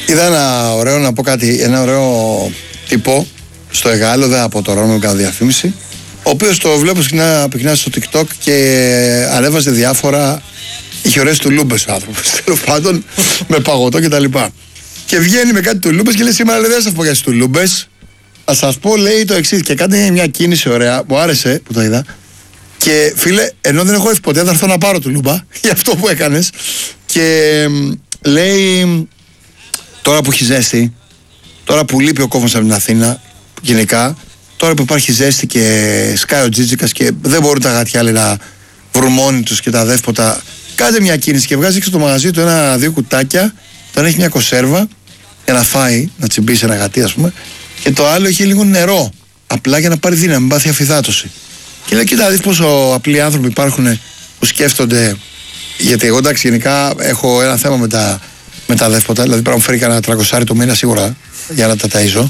Είδα ένα ωραίο, να πω κάτι, ένα ωραίο τύπο στο Εγάλο, δεν από το Ρόνο, με κάνω διαφήμιση, ο οποίος το βλέπω συχνά πυκνά στο TikTok και ανέβαζε διάφορα. Είχε ωραίες τουλούμπες ο άνθρωπος, τέλος πάντων, με παγωτό κτλ. Και βγαίνει με κάτι τουλούμπες και λέει: σήμερα δεν θα σας πω για τις τουλούμπες. Θα σας πω, λέει, το εξής. Και κάνει μια κίνηση ωραία, μου άρεσε που το είδα. Και φίλε, ενώ δεν έχω έρθει ποτέ, θα έρθω να πάρω τουλούμπα για αυτό που έκανες. Και λέει: τώρα που έχει ζέστη, τώρα που λείπει ο κόβος από την Αθήνα, γενικά, τώρα που υπάρχει ζέστη και σκάει ο Τζίτζικας και δεν μπορούν τα γατιά να βρουν μόνοι τους και τα δέσποτα, κάντε μια κίνηση και βγάζει έξω το μαγαζί του ένα-δύο κουτάκια. Τον έχει μια κονσέρβα για να φάει, να τσιμπήσει ένα γατί, ας πούμε, και το άλλο έχει λίγο νερό. Απλά για να πάρει δύναμη, μην πάθει αφυδάτωση. Και λέει: κοίτα, δεις πόσο απλοί άνθρωποι υπάρχουν που σκέφτονται. Γιατί εγώ, εντάξει, γενικά έχω ένα θέμα με τα δέσποτα. Δηλαδή, πρέπει να μου φέρει κανένα 300 το μήνα σίγουρα για να τα ταΐζω.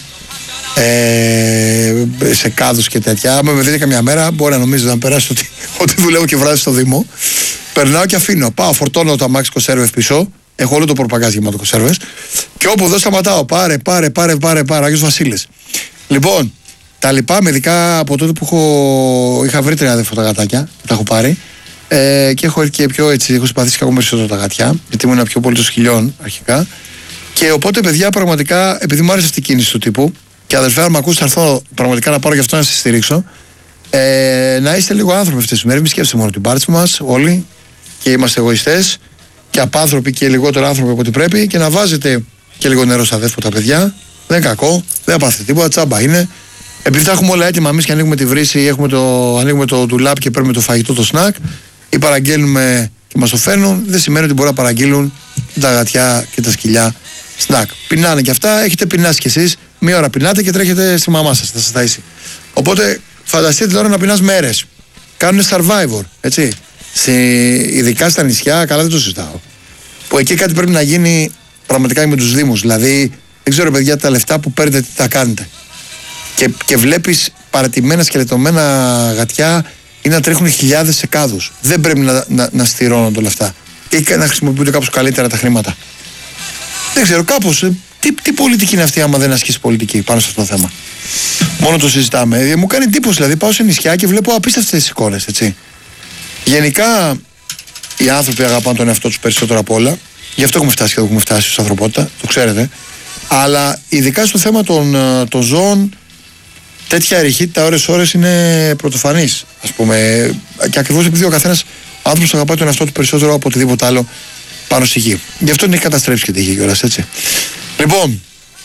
Σε κάδους και τέτοια. Άμα με δείτε καμιά μέρα, μπορεί να νομίζετε να περάσει ότι δουλεύω και βράδυ στο Δήμο. Περνάω και αφήνω. Πάω, φορτώνω το αμάξι κονσέρβες πίσω. Έχω όλο το πορπαγκάζ γεμάτο κονσέρβες. Και όπου εδώ σταματάω. Πάρε. Άγιος Βασίλης. Λοιπόν, τα λυπάμαι, ειδικά από τότε που είχα βρει 3 φωτογατάκια. Τα έχω πάρει. Και έχω έρθει και πιο έτσι. Έχω συμπαθήσει και ακόμα περισσότερο τα γατιά. Γιατί ήμουν πιο πολύ των σκυλιών αρχικά. Και οπότε, παιδιά, πραγματικά, επειδή μου άρεσε αυτή η κίνηση του τύπου. Και αδερφέ, αν με ακούσει, θα έρθω πραγματικά να πάρω γι' αυτό να σας στηρίξω. Να είστε λίγο άνθρωποι αυτές τις μέρες. Μην σκέφτεστε μόνο την πάρτι μας, όλοι. Και είμαστε εγωιστές. Και απάνθρωποι και λιγότερο άνθρωποι από ό,τι πρέπει. Και να βάζετε και λίγο νερό στα δέσποτα, παιδιά. Δεν είναι κακό, δεν θα πάθετε τίποτα, τσάμπα είναι. Επειδή τα έχουμε όλα έτοιμα εμείς και ανοίγουμε τη βρύση, ή ανοίγουμε το ντουλάπ και παίρνουμε το φαγητό, το σνακ, ή παραγγέλνουμε και μας το φέρνουν, δεν σημαίνει ότι μπορεί να παραγγείλουν τα γατιά και τα σκυλιά σνακ. Πεινάνε και αυτά, έχετε πεινάσει κι εσείς. Μία ώρα πεινάτε και τρέχετε στη μαμά σας, θα σας ταΐσει. Οπότε φανταστείτε τώρα να πεινάς μέρες. Κάνουν survivor, έτσι. Ειδικά στα νησιά, καλά δεν το συζητάω. Που εκεί κάτι πρέπει να γίνει πραγματικά με τους Δήμους. Δηλαδή, δεν ξέρω, παιδιά, τα λεφτά που παίρνετε τι τα κάνετε. Και βλέπεις παρατημένα σκελετωμένα γατιά ή να τρέχουν χιλιάδες σε κάδους. Δεν πρέπει να στηρώνονται όλα αυτά. Ή να χρησιμοποιούνται κάπως καλύτερα τα χρήματα. Δεν ξέρω, κάπως. Τι πολιτική είναι αυτή, άμα δεν ασκήσει πολιτική πάνω σε αυτό το θέμα. Μόνο το συζητάμε. Μου κάνει εντύπωση, δηλαδή, πάω σε νησιά και βλέπω απίστευτες εικόνες, έτσι. Γενικά, οι άνθρωποι αγαπάνε τον εαυτό τους περισσότερο απ' όλα. Γι' αυτό έχουμε φτάσει και εδώ έχουμε φτάσει στην ανθρωπότητα, το ξέρετε. Αλλά ειδικά στο θέμα των ζώων, τέτοια ερηχήτητα ώρες είναι πρωτοφανής, ας πούμε. Και ακριβώς επειδή ο καθένας άνθρωπος αγαπάει τον εαυτό του περισσότερο από οτιδήποτε άλλο πάνω στη γη. Γι' αυτό την έχει καταστρέψει και τη γη κιόλας, έτσι. Λοιπόν,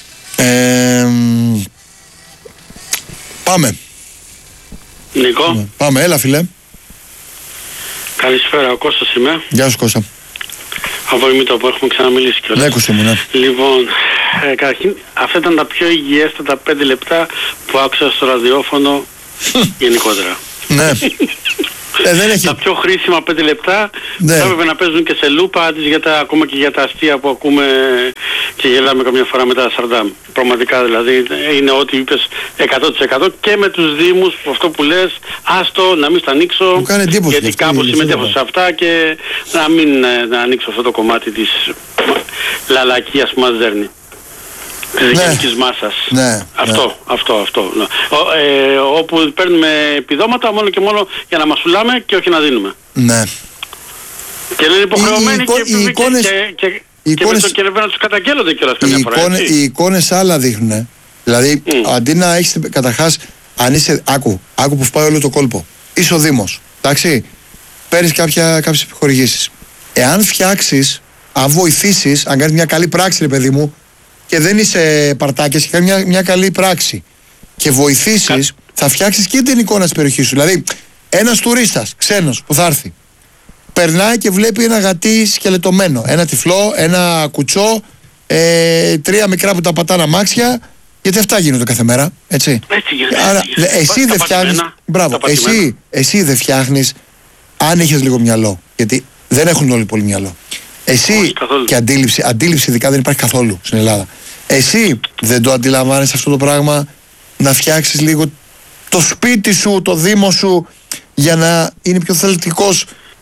πάμε. Νίκο. Πάμε, έλα φίλε. Καλησπέρα, ο Κώστας είμαι. Γεια σου Κώστα. Από Ημίτο που έχουμε ξαναμιλήσει κιόλας. Ναι, Κώστα μου, ναι. Λοιπόν, καταρχήν, αυτά ήταν τα πιο υγιέστατα 5 λεπτά που άκουσα στο ραδιόφωνο γενικότερα. Ναι. Δεν έχει... Τα πιο χρήσιμα 5 λεπτά θα έπρεπε να παίζουν και σε λούπα, ακόμα και για τα αστεία που ακούμε και γελάμε καμιά φορά με τα Σαρντάμ. Πραγματικά δηλαδή είναι ό,τι είπες 100% και με τους Δήμους, αυτό που λες, άστο να μην στα ανοίξω, γιατί κάπως συμμετέχω σε αυτά και να μην να ανοίξω αυτό το κομμάτι της λαλακίας που μας δέρνει. Της γενικής μάσας. Αυτό. Ναι. Όπου παίρνουμε επιδόματα μόνο και μόνο για να μασουλάμε και όχι να δίνουμε. Ναι. Και είναι υποχρεωμένοι και με το κερβέ να τους καταγγέλλονται κιόλας καμιά φορά. Οι εικόνες άλλα δείχνουν. Δηλαδή, αντί να έχεις καταρχάς, αν είσαι, άκου που πάει όλο το κόλπο. Είσαι ο Δήμος, εντάξει, παίρνεις κάποιες επιχορηγήσεις. Εάν φτιάξεις, αν βοηθήσεις, αν κάνεις μια καλή πράξη, ρε παιδί μου, και δεν είσαι παρτάκιας και κάνει μια καλή πράξη και βοηθήσεις, θα φτιάξεις και την εικόνα της περιοχής σου. Δηλαδή, ένας τουρίστας, ξένος που θα έρθει, περνάει και βλέπει ένα γατί σκελετωμένο, ένα τυφλό, ένα κουτσό, 3 μικρά που τα πατάνε αμάξια, γιατί αυτά γίνονται κάθε μέρα, έτσι. Άρα, εσύ δεν φτιάχνεις, μπράβο, εσύ δεν φτιάχνεις, αν είχες λίγο μυαλό, γιατί δεν έχουν όλοι πολύ μυαλό. Εσύ και αντίληψη ειδικά δεν υπάρχει καθόλου στην Ελλάδα. Εσύ δεν το αντιλαμβάνεσαι αυτό το πράγμα, να φτιάξεις λίγο το σπίτι σου, το Δήμο σου, για να είναι πιο θελκτικός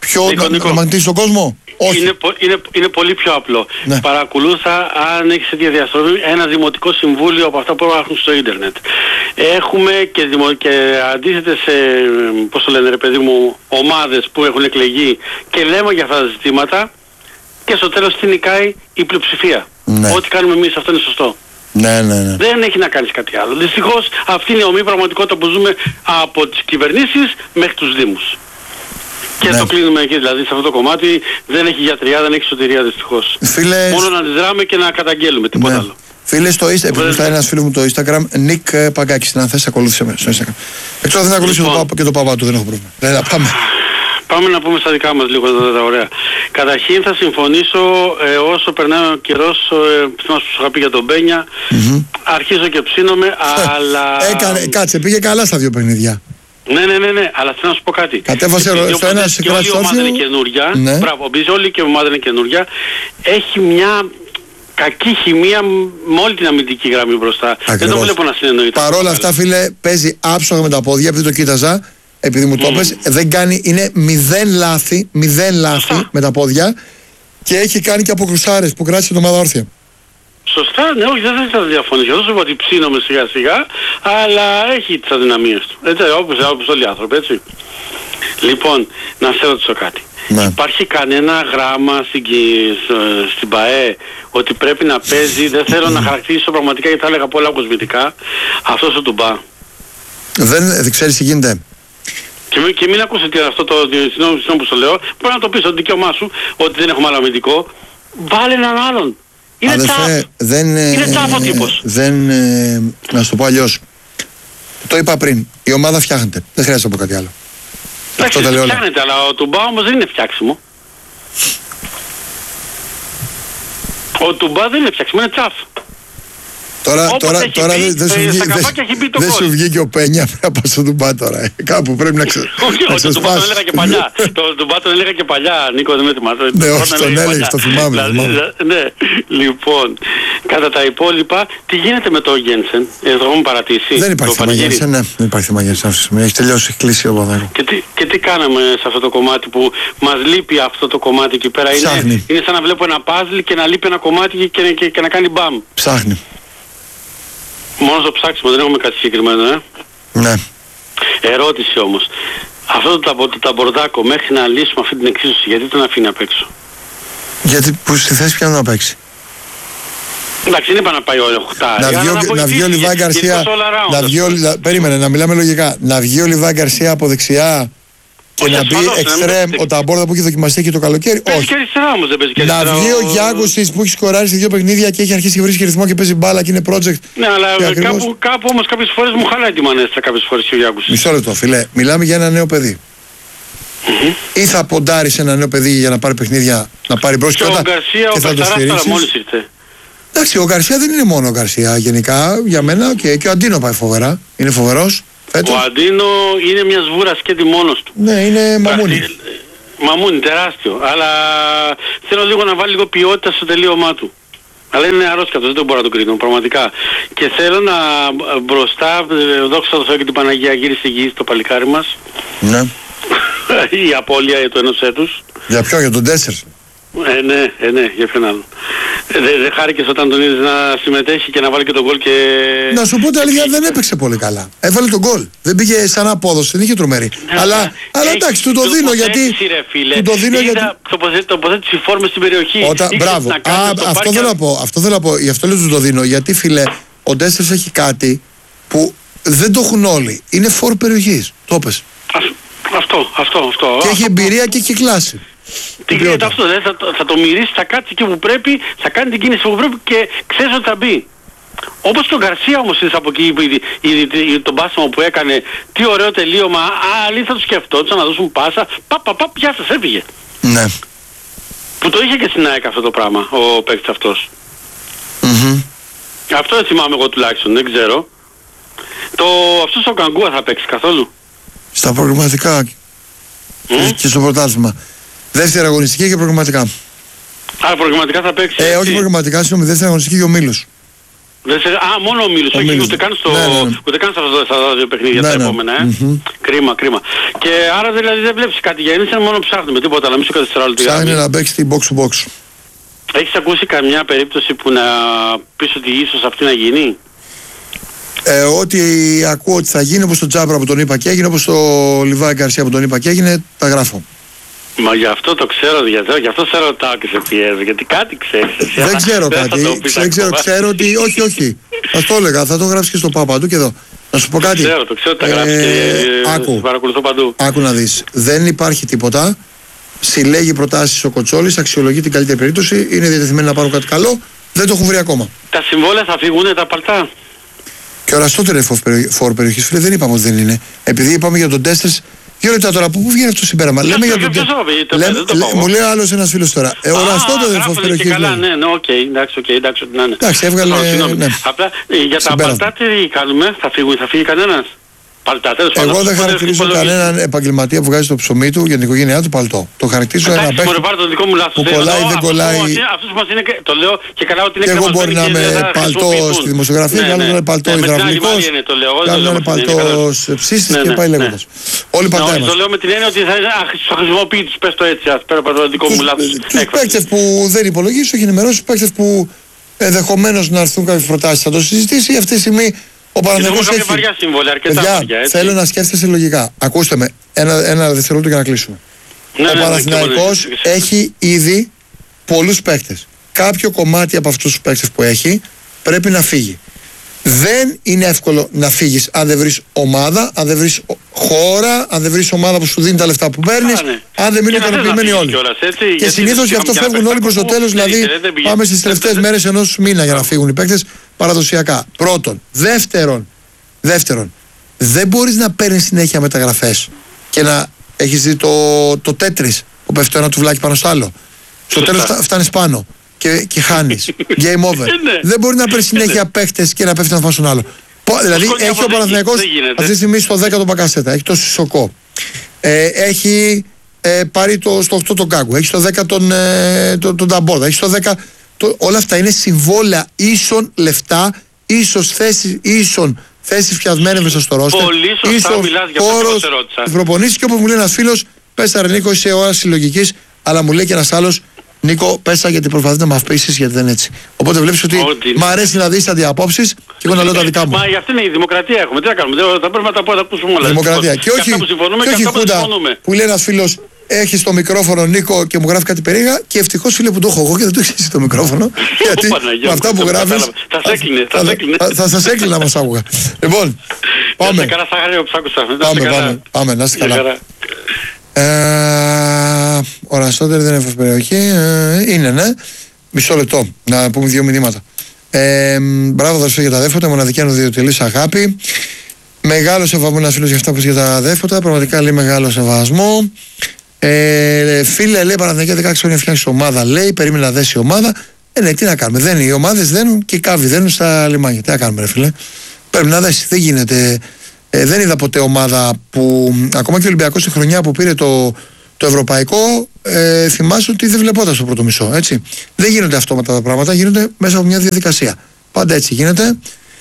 Πιο να μαγνητήσει τον κόσμο. Όχι. Είναι πολύ πιο απλό. Ναι. Παρακολούθα, αν έχεις τέτοια διαστροφή, ένα δημοτικό συμβούλιο από αυτά που υπάρχουν στο ίντερνετ. Έχουμε και αντίθετες, πώς το λένε ρε παιδί μου, ομάδες που έχουν εκλεγεί και λέμε για αυτά τα ζητήματα και στο τέλος τι νικάει η πλειοψηφία. Ναι. Ό,τι κάνουμε εμείς αυτό είναι σωστό. Ναι. Δεν έχει να κάνεις κάτι άλλο. Δυστυχώς αυτή είναι η ομή πραγματικότητα που ζούμε από τις κυβερνήσεις μέχρι τους δήμους. Και το κλείνουμε εκεί, δηλαδή σε αυτό το κομμάτι δεν έχει γιατριά, δεν έχει σωτηρία δυστυχώς. Μόνο να αντιδράμε και να καταγγέλουμε, τίποτα άλλο. Φίλε, στο Instagram, επειδή ένας φίλος μου το Instagram, Nick Παγκάκης, αν θες ακολούθησε με στο Instagram. Εκτός δεν ακολούθησε και το παπά του, δεν έχω πρόβλημα. Πάμε. Πάμε να πούμε στα δικά μας λίγο τα ωραία. Καταρχήν θα συμφωνήσω όσο περνάει ο καιρός, θυμάσαι που σου είχα πει για τον Μπένια, αρχίζω και ψήνομαι, αλλά... Κάτσε, πήγε καλά στα δύο παιχνίδια. Ναι, αλλά θέλω να σου πω κάτι. Κατέβασε στο ένα σε όλη η ομάδα είναι καινούρια, μπράβο, όλη και η ομάδα είναι καινούρια, έχει μια κακή χημεία με όλη την αμυντική γραμμή μπροστά. Ακριβώς. Δεν το βλέπω να συνεννοείται. Παρόλα αυτά, φίλε, παίζει άψογα με τα πόδια, επειδή το κοίταζα, επειδή μου το πες, δεν κάνει, είναι 0 λάθη με τα πόδια και έχει κάνει και αποκρουσάρες που κράτησε την ομάδα όρθια. Σωστά, ναι, όχι, δεν θα διαφωνήσω. Δεν σου είπα ότι ψήνομαι σιγά σιγά, αλλά έχει τις αδυναμίες του. Έτσι, όπως όλοι οι άνθρωποι, έτσι. Λοιπόν, να σε ρωτήσω κάτι. Ναι. Υπάρχει κανένα γράμμα στην ΠΑΕ ότι πρέπει να παίζει, δεν θέλω να χαρακτηρίσω πραγματικά γιατί θα έλεγα πολλά κοσμητικά, αυτός ο Τουμπά. Δεν ξέρεις τι γίνεται. Και μην ακούσετε αυτό το συγγνώμη που σου λέω, πρέπει να το πεις στο δικαίωμά σου ότι δεν έχουμε άλλο αμυντικό. Βάλε έναν άλλον. Είναι τσάφ ο τύπος. Να σου το πω αλλιώς. Το είπα πριν. Η ομάδα φτιάχνεται. Δεν χρειάζεται να πω κάτι άλλο. Εντάξει, φτιάχνεται, αλλά ο Τουμπά όμως δεν είναι φτιάξιμο. Ο Τουμπά δεν είναι φτιάξιμο, είναι τσάφ. Τώρα δεν σου βγήκε ο Πένια πρέπει να πας στον Τουμπά τώρα. Κάπου πρέπει να ξεσπάσεις. Όχι, τον Τουμπά τον έλεγα και παλιά. Τον Τουμπά τον έλεγα και παλιά, Νίκο, δεν με θυμάσαι. Ναι, όχι, τον έλεγες, το θυμάμαι. Ναι, λοιπόν, κατά τα υπόλοιπα, τι γίνεται με το Γένσεν, εδώ έχουμε παρατήσει. Δεν υπάρχει θέμα Γένσεν, ναι, δεν υπάρχει θέμα Γένσεν. Έχει τελειώσει, έχει κλείσει ο Παπαδάκου. Και τι κάναμε σε αυτό το κομμάτι που μας λείπει αυτό το κομμάτι εκεί πέρα. Είναι σαν να βλέπω ένα παζλ και να λείπει ένα κομμάτι και να κάνει μπαμ. Ψάχνει. Μόνο στο ψάξιμο, δεν έχουμε κάτι συγκεκριμένο, Ναι. Ερώτηση όμως. Αυτό το ταμπορδάκο μέχρι να λύσουμε αυτή την εξίσωση, γιατί τον αφήνει απ' έξω? Γιατί που στη θέση πιάνουν απ' έξω. Εντάξει, δεν είπα να πάει ο Χουτάρη. Να βγει ο Λιβάη Γκαρσία. Περίμενε, να μιλάμε λογικά. Να βγει ο Λιβάη Γκαρσία από δεξιά και να μπει εξτρέμ ο Ταμπόρδα που έχει δοκιμαστεί και το καλοκαίρι. Όχι. Να βγει ο Γιάνγκουσης που έχει σκοράρει σε δύο παιχνίδια και έχει αρχίσει και βρίσκει ρυθμό και παίζει μπάλα και είναι project. Ναι, αλλά κάπου όμως κάποιες φορές μου χαλάει τη μανέστρα κάποιες φορές και ο Γιάνγκουσης. Μισό λεπτό, φίλε. Μιλάμε για ένα νέο παιδί. Ή θα ποντάρεις ένα νέο παιδί για να πάρει παιχνίδια, να πάρει μπρος και ο Γκαρσία, ο Πεκταράς τώρα μόλις ήρθε. Εντάξει, ο Γκαρσία δεν είναι μόνο ο Γκαρσία. Γενικά για μένα και ο Αντίνο πάει φοβερά. Είναι φοβερός. Ο Αντίνο είναι μια σβούρα σκέτη μόνος του. Ναι, είναι μαμούνι. Μαμούνι, τεράστιο. Αλλά θέλω λίγο να βάλει λίγο ποιότητα στο τελείωμά του. Αλλά είναι νεαρός και αυτός, δεν μπορώ να τον κρίνω, πραγματικά. Και θέλω να μπροστά, δόξα τω Θεώ και την Παναγία, γύρισε γη στο παλικάρι μας. Ναι. Η απώλεια του ενός έτους. Για ποιο, για τον Τέσσερς? Ναι, για ποιον άλλο. Δεν χάρηκες όταν τον είδες να συμμετέχει και να βάλει και τον γκολ και... Να σου πω την αλήθεια, δεν έπαιξε πολύ καλά. Έβαλε τον γκολ. Δεν πήγε σαν απόδοση, δεν είχε τρομερή. Αλλά εντάξει, του το δίνω γιατί... Του το δίνω γιατί... Τοποθέτηση φόρμες στην περιοχή. Μπράβο. Αυτό θέλω να πω. Γι' αυτό λέω του το δίνω. Γιατί φίλε, ο Ντέστερς έχει κάτι που δεν το έχουν όλοι. Είναι φόρ περιοχής. Το πες. Αυτό. Και έχει εμπειρία και έχει κλάση. Τι γίνεται αυτό, θα το μυρίσει, θα κάτσει εκεί που πρέπει, θα κάνει την κίνηση που πρέπει και ξέρεις ότι θα μπει. Όπως και ο Γκαρσία όμως είδες από εκεί τον πάσιμο που έκανε, τι ωραίο τελείωμα, άλλοι θα το σκεφτόντουσαν να δώσουν πάσα, πια σας έφυγε. Ναι. Που το είχε και στην ΑΕΚ αυτό το πράγμα, ο παίκτης αυτός. Αυτό δεν θυμάμαι εγώ τουλάχιστον, δεν ξέρω. Αυτός ο Καγκούα θα παίξει καθόλου? Στα προγραμματικά και στο πρωτάθλημα. Δεύτερη αγωνιστική και προγραμματικά. Άρα προγραμματικά θα παίξει. Όχι προγραμματικά, συγγνώμη, δεύτερη αγωνιστική και ο Μήλος. Μόνο ο Μίλος, όχι ούτε καν στα δύο παιχνίδια τα επόμενα. Κρίμα. Και άρα δηλαδή δεν βλέπεις κάτι για είναι μόνο ψάχνουμε τίποτα, να μην σου καθυστεράλλω τη γραμμή. Ψάχνει να παίξει την box to box. Έχεις ακούσει καμιά περίπτωση που να πεις ότι ίσως αυτή να γίνει? Ό,τι ακούω ότι θα γίνει, όπως το Τζάμπρα που τον είπα και έγινε, όπως το Λιβάη Γκαρσία που τον είπα και έγινε, τα γράφω. Μα γι' αυτό το ξέρω, γι' αυτό σε ρωτάω και σε πιέζω, γιατί κάτι ξέρεις. Δεν ξέρω κάτι, ξέρω ότι όχι. Θα το έλεγα, θα το γράψεις και στο Παπαντού και εδώ. Να σου πω κάτι. Το ξέρω, τα γράφεις και παρακολουθώ παντού. Άκου να δεις, δεν υπάρχει τίποτα. Συλλέγει προτάσεις ο Κοτσόλης, αξιολογεί την καλύτερη περίπτωση, είναι διατεθειμένοι να πάρουν κάτι καλό, δεν το έχουν βρει ακόμα. Τα συμβόλαια θα φύγουν τα παλτά? Και ο Ραστότερ φόρ περιοχής, φίλε, δεν είπαμε ότι δεν είναι. Επειδή είπαμε για τον Τέστερς, 2 λεπτά τώρα, πού βγαίνει αυτό το συμπέρασμα? Λέμε για τον Τέστερς. Μου λέει άλλος ένας φίλος τώρα. Ο Ραστότερ φόρ περιοχής. Ναι, οκ, εντάξει, να είναι. Εντάξει, έβγαλε. Απλά για τα παλτά τι κάνουμε, θα φύγει κανένας? Εγώ δεν χαρακτηρίζω κανέναν επαγγελματία που βγάζει το ψωμί του για την οικογένειά του παλτό. Το χαρακτηρίζω ένα παίκτη που κολλάει, δεν κολλάει. Το λέω και καλά ότι είναι και εγώ μπορεί να είμαι παλτό στη δημοσιογραφία, και άλλο να είναι παλτό υδραυλικός, και άλλο να είναι παλτό ψήστης και πάει λέγοντας. Όλοι παλτά είμαστε. Το λέω με την έννοια ότι θα χρησιμοποιεί τους, πες το έτσι, πέρα από το δικό μου λάθος. Τους παίκτες που δεν υπολογίζεις, όχι ενημερώσεις, τους παίκτες που ενδεχομένως να έρθουν κάποιες προτάσεις, θα το συζητήσει αυτή τη στιγμή. Ο Παναθηναϊκός έχει. Παιδιά, θέλω να σκέφτεσαι λογικά. Ακούστε με, ένα δευτερόλεπτο για να κλείσουμε. Ο Παναθηναϊκός έχει ήδη πολλούς παίκτες. Κάποιο κομμάτι από αυτούς τους παίκτες που έχει πρέπει να φύγει. Δεν είναι εύκολο να φύγεις αν δεν βρεις ομάδα, αν δεν βρεις χώρα, αν δεν βρεις ομάδα που σου δίνει τα λεφτά που παίρνεις, αν δεν μείνουν ικανοποιημένοι όλοι. Και συνήθως γι' αυτό φεύγουν όλοι προς το τέλος, δηλαδή πάμε στις τελευταίες μέρες ενός μήνα για να φύγουν οι παίκτες παραδοσιακά. Πρώτον. Δεύτερον, δεν μπορείς να παίρνεις συνέχεια μεταγραφές και να έχεις δει το τέτρις που πέφτει το ένα τουβλάκι πάνω στο άλλο. Στο τέλος φτάνεις πάνω και χάνεις. Game over. Δεν μπορεί να παίρνει συνέχεια παίχτες και να πέφτει ένα πάνω στον άλλο. Δηλαδή έχει ο Παναθηναϊκός αυτή τη στιγμή στο 10 τον Μπακασέτα, έχει το Σισοκό, έχει πάρει στο 8 τον Κάγκο, έχει στο 10 τον Ταμπόρδα, έχει στο 10. Όλα αυτά είναι συμβόλαια ίσων λεφτά, ίσων θέσεις φτιασμένες μέσα στο ρόστερ, ίσος χώρος προπονήσεις. Και όπως μου λέει ένας φίλος, πες τα ρε Νίκο, είσαι ώρα συλλογικής, αλλά μου λέει και ένας άλλος, Νίκο, πέσα γιατί προσπαθείς να με αφήσεις, γιατί δεν είναι έτσι. Οπότε βλέπεις ότι μ' αρέσει να δεις αντιαπόψεις και εγώ να λέω τα δικά μου. Μα για αυτή είναι η δημοκρατία έχουμε. Τι να κάνουμε, θα πρέπει να τα ακούσουμε όλα. Δημοκρατία. Και όχι χούντα που λέει ένας φίλος, έχει το μικρόφωνο Νίκο και μου γράφει κάτι περίεργα και ευτυχώς φίλε που το έχω εγώ και δεν το έχεις το μικρόφωνο. Γιατί με αυτά που γράφεις θα σας έκλεινα μας άκουγα. Λοιπόν, πάμε. Πάμε, να είστε καλά. Ο Ραστότερ δεν έφερε περιοχή. Είναι, ναι. Μισό λεπτό να πούμε 2 μηνύματα. Μπράβο δώσω για τα δέσποτα. Μοναδική ανωδιοτελής αγάπη. Μεγάλο σεβασμό ένας φίλος για αυτά που για τα δέσποτα. Πραγματικά λέει μεγάλο σεβασμό. Φίλε, λέει Παναθηναϊκή 16 χρόνια φτιάξει ομάδα. Λέει, περίμενα να δέσει ομάδα. Ναι, τι να κάνουμε. Οι ομάδες δένουν και οι κάβοι δένουν στα λιμάνια. Τι να κάνουμε, ρε φίλε. Πρέπει να δέσει. Δεν γίνεται. Δεν είδα ποτέ ομάδα που. Ακόμα και ο Ολυμπιακός τη χρονιά που πήρε το ευρωπαϊκό, θυμάσαι ότι δεν βλεπόταν στο πρώτο μισό. Έτσι. Δεν γίνονται αυτόματα τα πράγματα, γίνονται μέσα από μια διαδικασία. Πάντα έτσι γίνεται.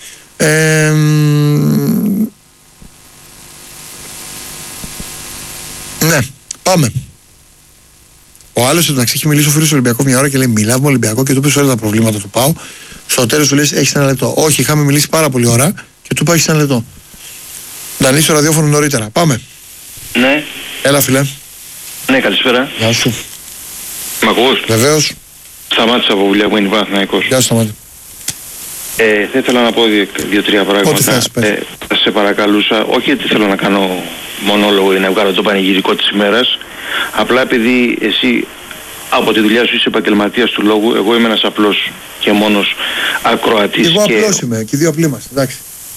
Ναι, πάμε. Ο άλλος εντάξει έχει μιλήσει ο φίλος του Ολυμπιακού μια ώρα και λέει: μιλάμε με Ολυμπιακό και του πες όλα τα προβλήματα του πάω. Στο τέλος του λέει: έχεις ένα λεπτό. Όχι, είχαμε μιλήσει πάρα πολύ ώρα και του πάει: έχεις ένα λεπτό. Να ανοίξει το ραδιόφωνο νωρίτερα. Πάμε. Ναι. Έλα, φίλε. Ναι, καλησπέρα. Γεια σου. Μ' ακούς? Βεβαίως. Σταμάτης από Βουλιά που είναι Παναθηναϊκός. Γεια σου, Σταμάτη. Θα ήθελα να πω 2-3 πράγματα. Ό,τι θες, πες. Θα σε παρακαλούσα, όχι γιατί θέλω να κάνω μονόλογο ή να βγάλω το πανηγυρικό της ημέρας, απλά επειδή εσύ από τη δουλειά σου είσαι επαγγελματίας του λόγου, εγώ είμαι ένας απλός και μόνος ακροατής. Εγώ απλός είμαι και 2 απλοί είμαστε, εντάξει.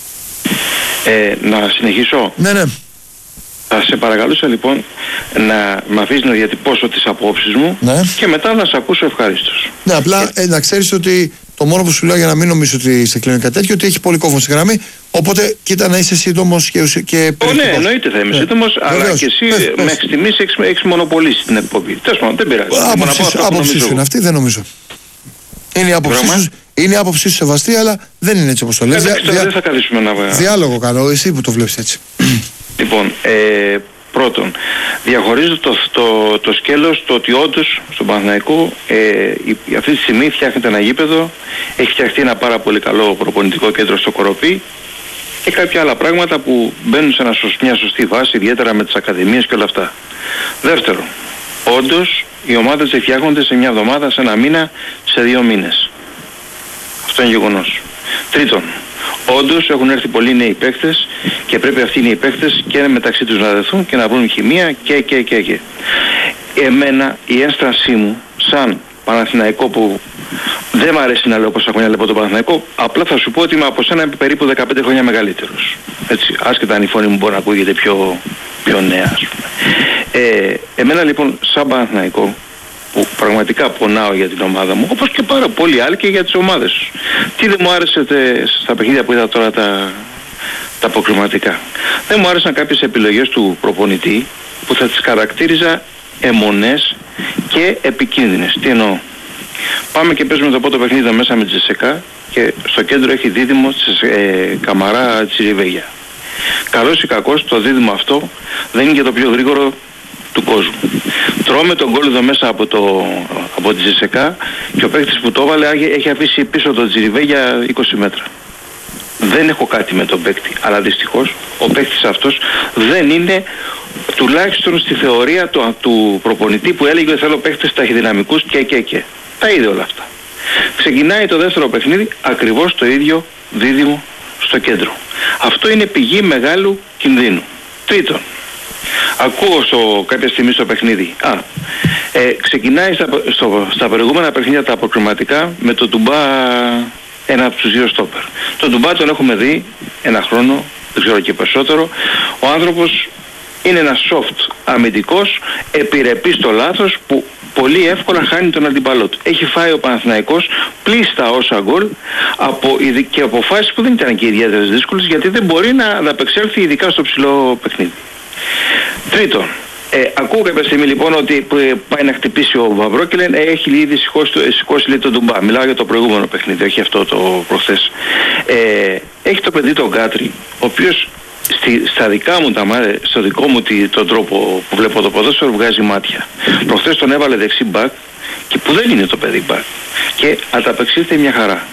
Να συνεχίσω. Ναι. Θα σε παρακαλούσα λοιπόν να με αφήσεις να διατυπώσω τις απόψεις μου, ναι, και μετά να σε ακούσω ευχαρίστως. Ναι, απλά να ξέρεις ότι το μόνο που σου λέω για να μην νομίζω ότι σε κλείνει κάτι τέτοιο, ότι έχει πολύ κόβο στη γραμμή. Οπότε κοίτα να είσαι σύντομος και περιεκτικός. Ναι, εννοείται θα είμαι σύντομος, αλλά και εσύ μέχρι στιγμής έχεις μονοπολίσει την εκπομπή. Τέλος πάντων, δεν πειράζει. Άποψή σου είναι αυτή, δεν νομίζω. Είναι η άποψή σου. Είναι η άποψή σου σεβαστή, αλλά δεν είναι έτσι όπως το λες. Δεν θα καλήσουμε να διάλογο κάνω, εσύ που το βλέπεις έτσι. Λοιπόν, πρώτον, διαχωρίζω το σκέλος το ότι όντως στον Παναθηναϊκό αυτή τη στιγμή φτιάχνεται ένα γήπεδο, έχει φτιαχτεί ένα πάρα πολύ καλό προπονητικό κέντρο στο Κοροπή και κάποια άλλα πράγματα που μπαίνουν σε μια σωστή βάση, ιδιαίτερα με τις ακαδημίες και όλα αυτά. Δεύτερον, όντως οι ομάδες δεν φτιάχνονται σε μια εβδομάδα, σε ένα μήνα, σε 2 μήνες. Αυτό είναι γεγονός. Τρίτον, όντως έχουν έρθει πολλοί νέοι παίκτες και πρέπει αυτοί οι νέοι παίκτες και μεταξύ τους να δεθούν και να βρουν χημεία και. Εμένα η ένστασή μου σαν Παναθηναϊκό, που δεν μ' αρέσει να λέω πόσα χρόνια λέω τον Παναθηναϊκό, απλά θα σου πω ότι είμαι από σένα περίπου 15 χρόνια μεγαλύτερος. Έτσι, άσχετα αν η φωνή μου μπορεί να ακούγεται πιο νέα, ας πούμε. Εμένα λοιπόν σαν Παναθηναϊκό, που πραγματικά πονάω για την ομάδα μου, όπως και πάρα πολλοί άλλοι και για τις ομάδες. Τι δεν μου άρεσε στα παιχνίδια που είδα τώρα τα αποκριματικά. Δεν μου άρεσαν κάποιες επιλογές του προπονητή που θα τις χαρακτήριζα αιμονές και επικίνδυνες. Τι εννοώ? Πάμε και παίζουμε το πρώτο παιχνίδι μέσα με τη Τζεσεκά και στο κέντρο έχει δίδυμο Καμαρά Τσιριβέγια. Καλός ή κακός, το δίδυμο αυτό δεν είναι και το πιο γρήγορο του κόσμου. Τρώμε τον γκολ εδώ μέσα από τη Τζεσεκά και ο παίκτης που το έβαλε έχει αφήσει πίσω τον Τσιριβέ για 20 μέτρα. Δεν έχω κάτι με τον παίκτη, αλλά δυστυχώς ο παίκτης αυτός δεν είναι, τουλάχιστον στη θεωρία του προπονητή που έλεγε ότι θέλω παίκτες ταχυδυναμικούς και. Τα είδε όλα αυτά. Ξεκινάει το δεύτερο παιχνίδι ακριβώς το ίδιο δίδυμο στο κέντρο. Αυτό είναι πηγή μεγάλου κινδύνου. Τρίτον, ακούω κάποια στιγμή στο παιχνίδι. Ξεκινάει στα προηγούμενα παιχνίδια τα αποκριματικά με τον Ντουμπά, ένα από τους δύο στόπερ. Τον Ντουμπά τον έχουμε δει ένα χρόνο, δεν ξέρω και περισσότερο. Ο άνθρωπος είναι ένας soft αμυντικός, επιρρεπεί στο λάθος που πολύ εύκολα χάνει τον αντιπαλό του. Έχει φάει ο Παναθηναϊκός πλήστα όσα γκολ και αποφάσεις που δεν ήταν και ιδιαίτερες δύσκολες, γιατί δεν μπορεί να ανταπεξέλθει ειδικά στο ψηλό παιχνίδι. Τρίτον, ακούω κάποια στιγμή λοιπόν ότι πάει να χτυπήσει ο Βαβρό και λένε έχει ήδη σηκώσει λέει, τον Ντουμπά. Μιλάω για το προηγούμενο παιχνίδι, όχι αυτό το προχθές. Έχει το παιδί τον Γκάτρι, ο οποίος στο δικό μου τον τρόπο που βλέπω το ποδόσφαιρο βγάζει μάτια. Προχθές τον έβαλε δεξί μπακ και που δεν είναι το παιδί μπακ και ανταπεξήλθε μια χαρά.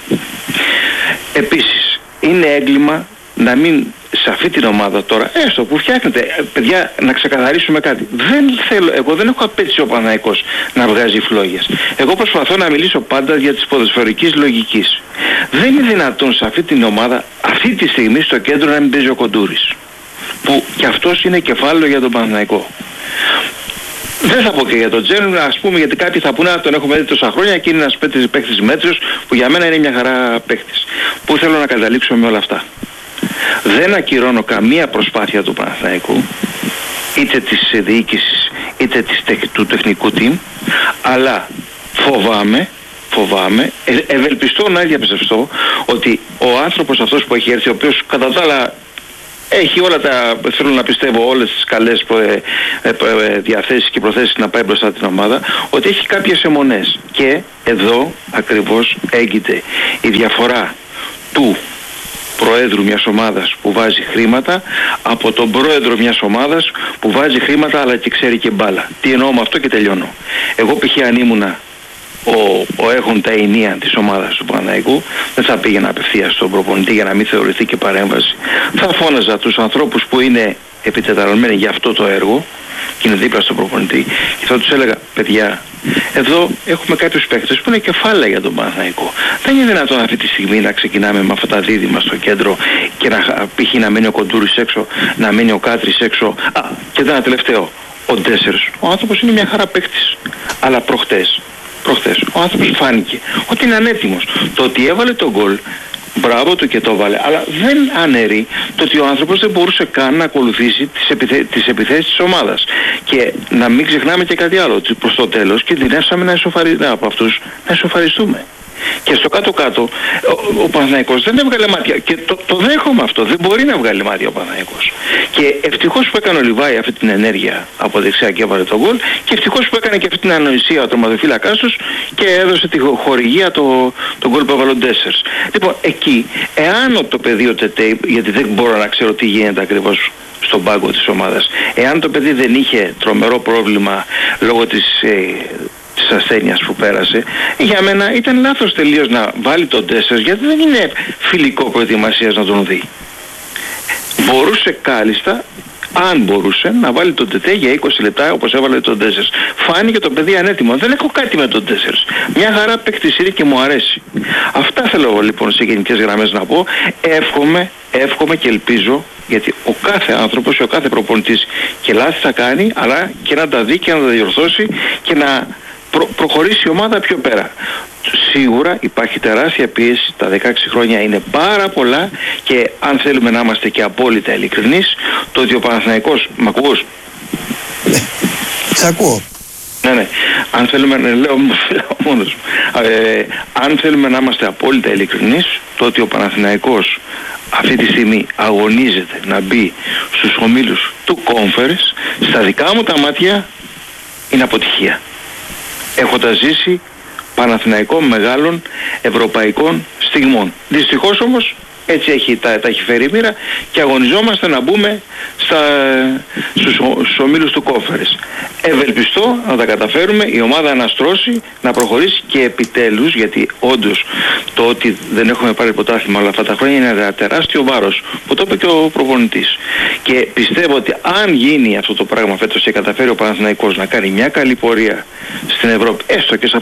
Επίσης είναι έγκλημα να μην σε αυτή την ομάδα τώρα, έστω που φτιάχνετε, παιδιά, να ξεκαθαρίσουμε κάτι. Εγώ δεν έχω απέτηση ο Παναθηναϊκός να βγάζει φλόγες. Εγώ προσπαθώ να μιλήσω πάντα για τις ποδοσφαιρικής λογικής. Δεν είναι δυνατόν σε αυτή την ομάδα, αυτή τη στιγμή στο κέντρο να μην παίζει ο Κοντούρης, που κι αυτός είναι κεφάλαιο για τον Παναθηναϊκό. Δεν θα πω και για τον Τζέρν, ας πούμε, γιατί κάποιοι θα πούνε να τον έχουμε δει τόσα χρόνια και είναι ένας παίκτης μέτριος που για μένα είναι μια χαρά παίκτης. Πού θέλω να καταλήξω με όλα αυτά? Δεν ακυρώνω καμία προσπάθεια του Παναθηναϊκού, είτε της διοίκησης είτε του τεχνικού team, αλλά φοβάμαι, ευελπιστώ να διαπιστευτώ ότι ο άνθρωπος αυτός που έχει έρθει, ο οποίος κατά τα άλλα έχει θέλω να πιστεύω όλες τις καλές διαθέσεις και προθέσεις να πάει μπροστά την ομάδα, ότι έχει κάποιες αιμονές. Και εδώ ακριβώς έγκυται η διαφορά του προέδρου μιας ομάδας που βάζει χρήματα από τον πρόεδρο μιας ομάδας που βάζει χρήματα αλλά και ξέρει και μπάλα. Τι εννοώ με αυτό και τελειώνω? Εγώ π.χ. αν ήμουνα ο έχων τα ενία της ομάδας του Παναθηναϊκού, δεν θα πήγαινα απευθείας στον προπονητή για να μην θεωρηθεί και παρέμβαση. Θα φώναζα τους ανθρώπους που είναι επιτεταλμένοι για αυτό το έργο και είναι δίπλα στον προπονητή και θα τους έλεγα, παιδιά, εδώ έχουμε κάποιους παίκτες που είναι κεφάλαια για τον Παναθηναϊκό. Δεν είναι δυνατόν αυτή τη στιγμή να ξεκινάμε με αυτά τα δίδυμα στο κέντρο και π.χ. να μένει ο Κοντούρης έξω, να μένει ο Κάτρης έξω. Και ένα τελευταίο, ο Ντέσσερς. Ο άνθρωπος είναι μια χαρά παίκτης. Αλλά προχτές ο άνθρωπος φάνηκε ότι είναι ανέτοιμος. Το ότι έβαλε τον γκολ, μπράβο του και το έβαλε, αλλά δεν αναιρεί το ότι ο άνθρωπος δεν μπορούσε καν να ακολουθήσει τις επιθέσεις της ομάδας. Και να μην ξεχνάμε και κάτι άλλο, ότι προς το τέλος κινδυνεύσαμε από αυτούς να εσωφαριστούμε. Και στο κάτω-κάτω ο Παναθηναϊκός δεν έβγαλε μάτια. Και το δέχομαι αυτό. Δεν μπορεί να βγάλει μάτια ο Παναθηναϊκός. Και ευτυχώς που έκανε ο Λιβάη αυτή την ενέργεια από δεξιά και έβαλε τον γκολ. Και ευτυχώς που έκανε και αυτή την ανοησία ο τερματοφύλακας τους και έδωσε τη χορηγία τον γκολ που έβαλε ο Ντέσσερς. Λοιπόν, εκεί, εάν το παιδί ο Τετέι, γιατί δεν μπορώ να ξέρω τι γίνεται ακριβώς στον πάγκο της ομάδας, εάν το παιδί δεν είχε τρομερό πρόβλημα λόγω της ασθένειας που πέρασε, για μένα ήταν λάθος τελείως να βάλει τον Ντέσσερς, γιατί δεν είναι φιλικό προετοιμασίας να τον δει. Μπορούσε κάλλιστα, αν μπορούσε, να βάλει τον Τετέ για 20 λεπτά όπως έβαλε τον Ντέσσερς. Φάνηκε το παιδί ανέτοιμο. Δεν έχω κάτι με τον Ντέσσερς. Μια χαρά παίκτης είναι και μου αρέσει. Αυτά θέλω λοιπόν σε γενικές γραμμές να πω. Εύχομαι και ελπίζω, γιατί ο κάθε άνθρωπος και ο κάθε προπονητής και λάθη θα κάνει, αλλά και να τα δει και να τα διορθώσει και να προχωρήσει η ομάδα πιο πέρα. Σίγουρα υπάρχει τεράστια πίεση, τα 16 χρόνια είναι πάρα πολλά και αν θέλουμε να είμαστε και απόλυτα ειλικρινείς, το ότι ο Παναθηναϊκός... Μ' ακούς? Σ' ακούω. Ναι. Αν θέλουμε, λέω μόνος μου. Αν θέλουμε να είμαστε απόλυτα ειλικρινείς, το ότι ο Παναθηναϊκός αυτή τη στιγμή αγωνίζεται να μπει στους ομίλους του Conference, στα δικά μου τα μάτια είναι αποτυχία. Έχοντας ζήσει Παναθηναϊκό μεγάλων ευρωπαϊκών στιγμών. Δυστυχώς όμως έτσι τα έχει φέρει η μοίρα και αγωνιζόμαστε να μπούμε στους ομίλους του Conference. Ευελπιστώ να τα καταφέρουμε, η ομάδα να στρώσει, να προχωρήσει και επιτέλους, γιατί όντως το ότι δεν έχουμε πάρει πρωτάθλημα όλα αυτά τα χρόνια είναι ένα τεράστιο βάρος, που το είπε και ο προπονητής. Και πιστεύω ότι αν γίνει αυτό το πράγμα φέτος και καταφέρει ο Παναθηναϊκός να κάνει μια καλή πορεία στην Ευρώπη, έστω και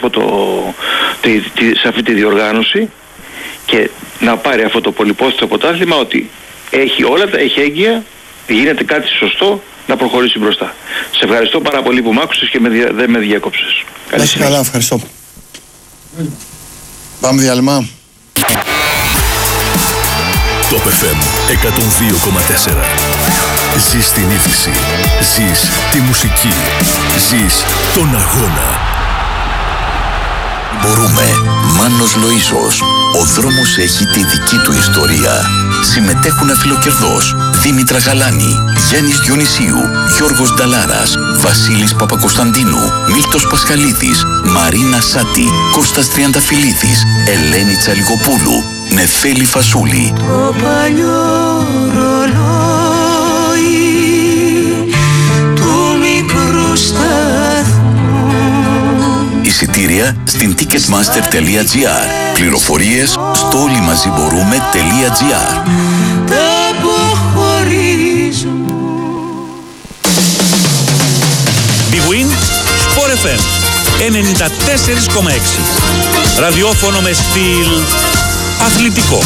σε αυτή τη διοργάνωση, και να πάρει αυτό το πολυπόθητο πρωτάθλημα, ότι έχει όλα τα έχει έγκυα, γίνεται κάτι σωστό να προχωρήσει μπροστά. Σε ευχαριστώ πάρα πολύ που μ' άκουσες και δεν με διέκοψες. Καλή συνέχεια. Καλά, ευχαριστώ. Πάμε διάλειμμα. Top FM 102,4. Ζεις την είδηση, ζεις τη μουσική, ζεις τον αγώνα. Μπορούμε. Μάνος Λοΐζος. Ο δρόμος έχει τη δική του ιστορία. Συμμετέχουν Αφιλοκερδός, Δήμητρα Γαλάνη, Γιάννης Διονυσίου, Γιώργος Νταλάρας, Βασίλης Παπακοσταντίνου, Μίλτος Πασχαλίδης, Μαρίνα Σάτη, Κώστας Τριανταφυλλίδης, Ελένη Τσαλιγοπούλου, Νεφέλη Φασούλη. Το παλιό ρολόι του μικρού σταθμού. Εισιτήρια στην ticketmaster.gr. Πληροφορίες στο όλοιμαζιμπορούμε.gr. Τα αποχωρίζουν. Big Win Sport FM 94,6. Ραδιόφωνο με στυλ αθλητικό.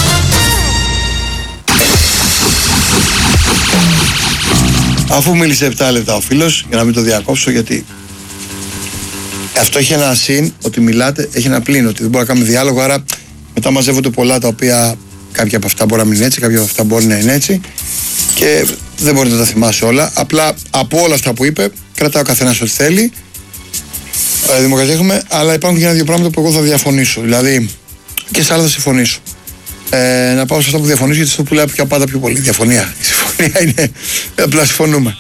Αφού μίλησε 7 λεπτά ο φίλος, για να μην το διακόψω, γιατί αυτό έχει ένα συν, ότι μιλάτε, έχει ένα πλήν, ότι δεν μπορεί να κάνουμε διάλογο, άρα μετά μαζεύονται πολλά τα οποία κάποια από αυτά μπορεί να μην είναι έτσι, κάποια από αυτά μπορεί να είναι έτσι και δεν μπορεί να τα θυμάσαι όλα. Απλά από όλα αυτά που είπε, κρατάω ο καθένας ό,τι θέλει. Δημοκρατία έχουμε, αλλά υπάρχουν και ένα-δύο πράγματα που εγώ θα διαφωνήσω. Δηλαδή, και σε άλλα θα συμφωνήσω. Να πάω σε αυτά που διαφωνήσω, γιατί αυτό που λέω πια πάντα πιο πολύ. Διαφωνία. Η συμφωνία είναι. Απλά συμφωνούμε.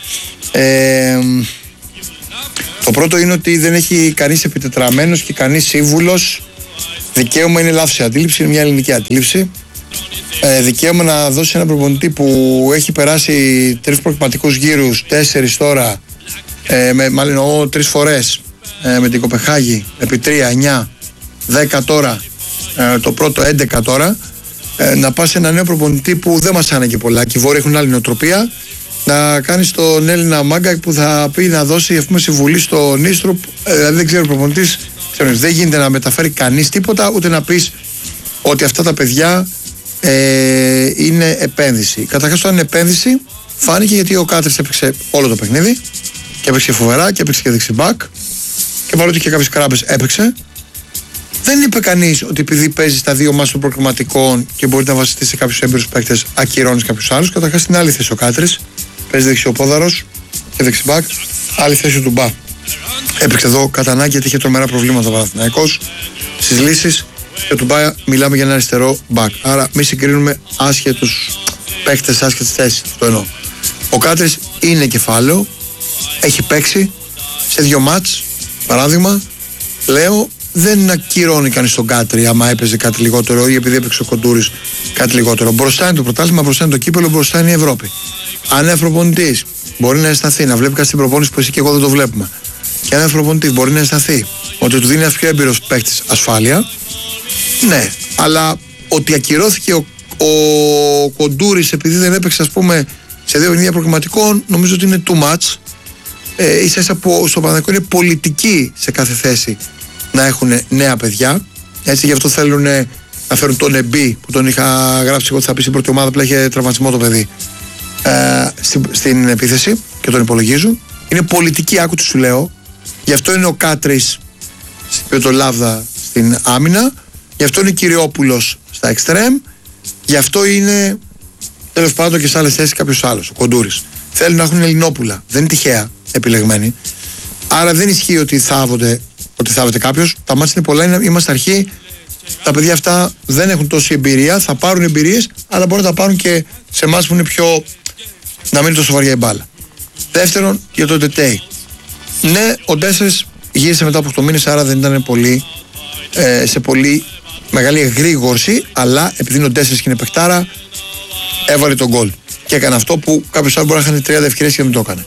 Το πρώτο είναι ότι δεν έχει κανείς επιτετραμένος και κανείς σύμβουλος δικαίωμα, είναι λάθος η αντίληψη, είναι μια ελληνική αντίληψη. Δικαίωμα να δώσει ένα προπονητή που έχει περάσει 3 προκριματικούς γύρους, 4 τώρα, μάλλον 3 φορές με την Κοπεχάγη, επί 3, 9, 10 τώρα, το πρώτο 11 τώρα, να πας σε ένα νέο προπονητή που δεν μας άνεγε πολλά και οι Βόρειοι έχουν άλλη νοοτροπία, να κάνεις τον Έλληνα μάγκα που θα πει να δώσει, ας πούμε, συμβουλή στον Ίστρο, δηλαδή δεν ξέρω προπονητής, δεν γίνεται να μεταφέρει κανείς τίποτα, ούτε να πεις ότι αυτά τα παιδιά είναι επένδυση. Καταρχάς, το αν είναι επένδυση φάνηκε γιατί ο Κάτρης έπαιξε όλο το παιχνίδι και έπαιξε φοβερά και έπαιξε και δεξιμπάκ και παρότι και κάποιες κράμπες έπαιξε. Δεν είπε κανείς ότι επειδή παίζει στα 2 μάτς των προκριματικών και μπορεί να βασιστεί σε κάποιους έμπειρους παίκτες, ακυρώνεις κάποιους άλλους. Καταρχάς, στην άλλη θέση ο Κάτρης παίζει δεξιοπόδαρος και δεξιμπάκ, άλλη θέση του Μπα. Έπαιξε εδώ κατά ανάγκη γιατί είχε τρομερά προβλήματα ο Παναθηναϊκός στις λύσεις Και του Μπάια μιλάμε για ένα αριστερό μπακ. Άρα μη συγκρίνουμε άσχετους παίκτες, άσχετες θέσεις. Το εννοώ. Ο Κάτρης είναι κεφάλαιο, έχει παίξει σε 2 μάτς. Παράδειγμα, λέω, δεν ακυρώνει κανείς τον Κάτρη άμα έπαιζε κάτι λιγότερο ή επειδή έπαιξε ο Κοντούρης κάτι λιγότερο. Μπροστά είναι το πρωτάθλημα, μπροστά είναι το κύπελο, μπροστά είναι η Ευρώπη. Αν ένα προπονητής μπορεί να αισθανθεί, να βλέπει κάτι στην προπόνηση που εσύ και εγώ δεν το βλέπουμε, και αν ένα προπονητής μπορεί να αισθανθεί ότι του δίνει ένα πιο έμπειρος παίκτης ασφάλεια, ναι, αλλά ότι ακυρώθηκε ο Κοντούρης επειδή δεν έπαιξε, ας πούμε, σε 2 παιχνίδια προκριματικών, νομίζω ότι είναι too much. Ίσα-ίσα που στο Παναθηναϊκό είναι πολιτική σε κάθε θέση να έχουν νέα παιδιά. Έτσι, γι' αυτό θέλουν να φέρουν τον Εμπί που τον είχα γράψει εγώ ότι θα πει στην πρώτη ομάδα, που είχε τραυματισμό το παιδί στην επίθεση και τον υπολογίζουν. Είναι πολιτική, άκου τι σου λέω. Γι' αυτό είναι ο Κάτρης με τον Λάβδα στην άμυνα. Γι' αυτό είναι ο Κυριόπουλος στα εξτρέμ. Γι' αυτό είναι τέλος πάντων και σε άλλες θέσεις κάποιος άλλος, ο Κοντούρης. Θέλουν να έχουν Ελληνόπουλα. Δεν είναι τυχαία επιλεγμένοι. Άρα δεν ισχύει ότι θάβονται κάποιος. Τα μάτια είναι πολλά, είμαστε αρχή. Τα παιδιά αυτά δεν έχουν τόση εμπειρία. Θα πάρουν εμπειρίες, αλλά μπορούν να τα πάρουν και σε εμάς που είναι πιο. Να μην είναι τόσο βαριά η μπάλα. Δεύτερον, για το Τετέι. Ναι, ο Ντέσσερς γύρισε μετά από 8 μήνες, άρα δεν ήταν πολύ, σε πολύ μεγάλη εγρήγορση. Αλλά επειδή είναι ο Ντέσσερς και είναι παιχτάρα, έβαλε τον γκολ. Και έκανε αυτό που κάποιος άλλος μπορεί να είχαν 30 ευκαιρίες και δεν το έκανε.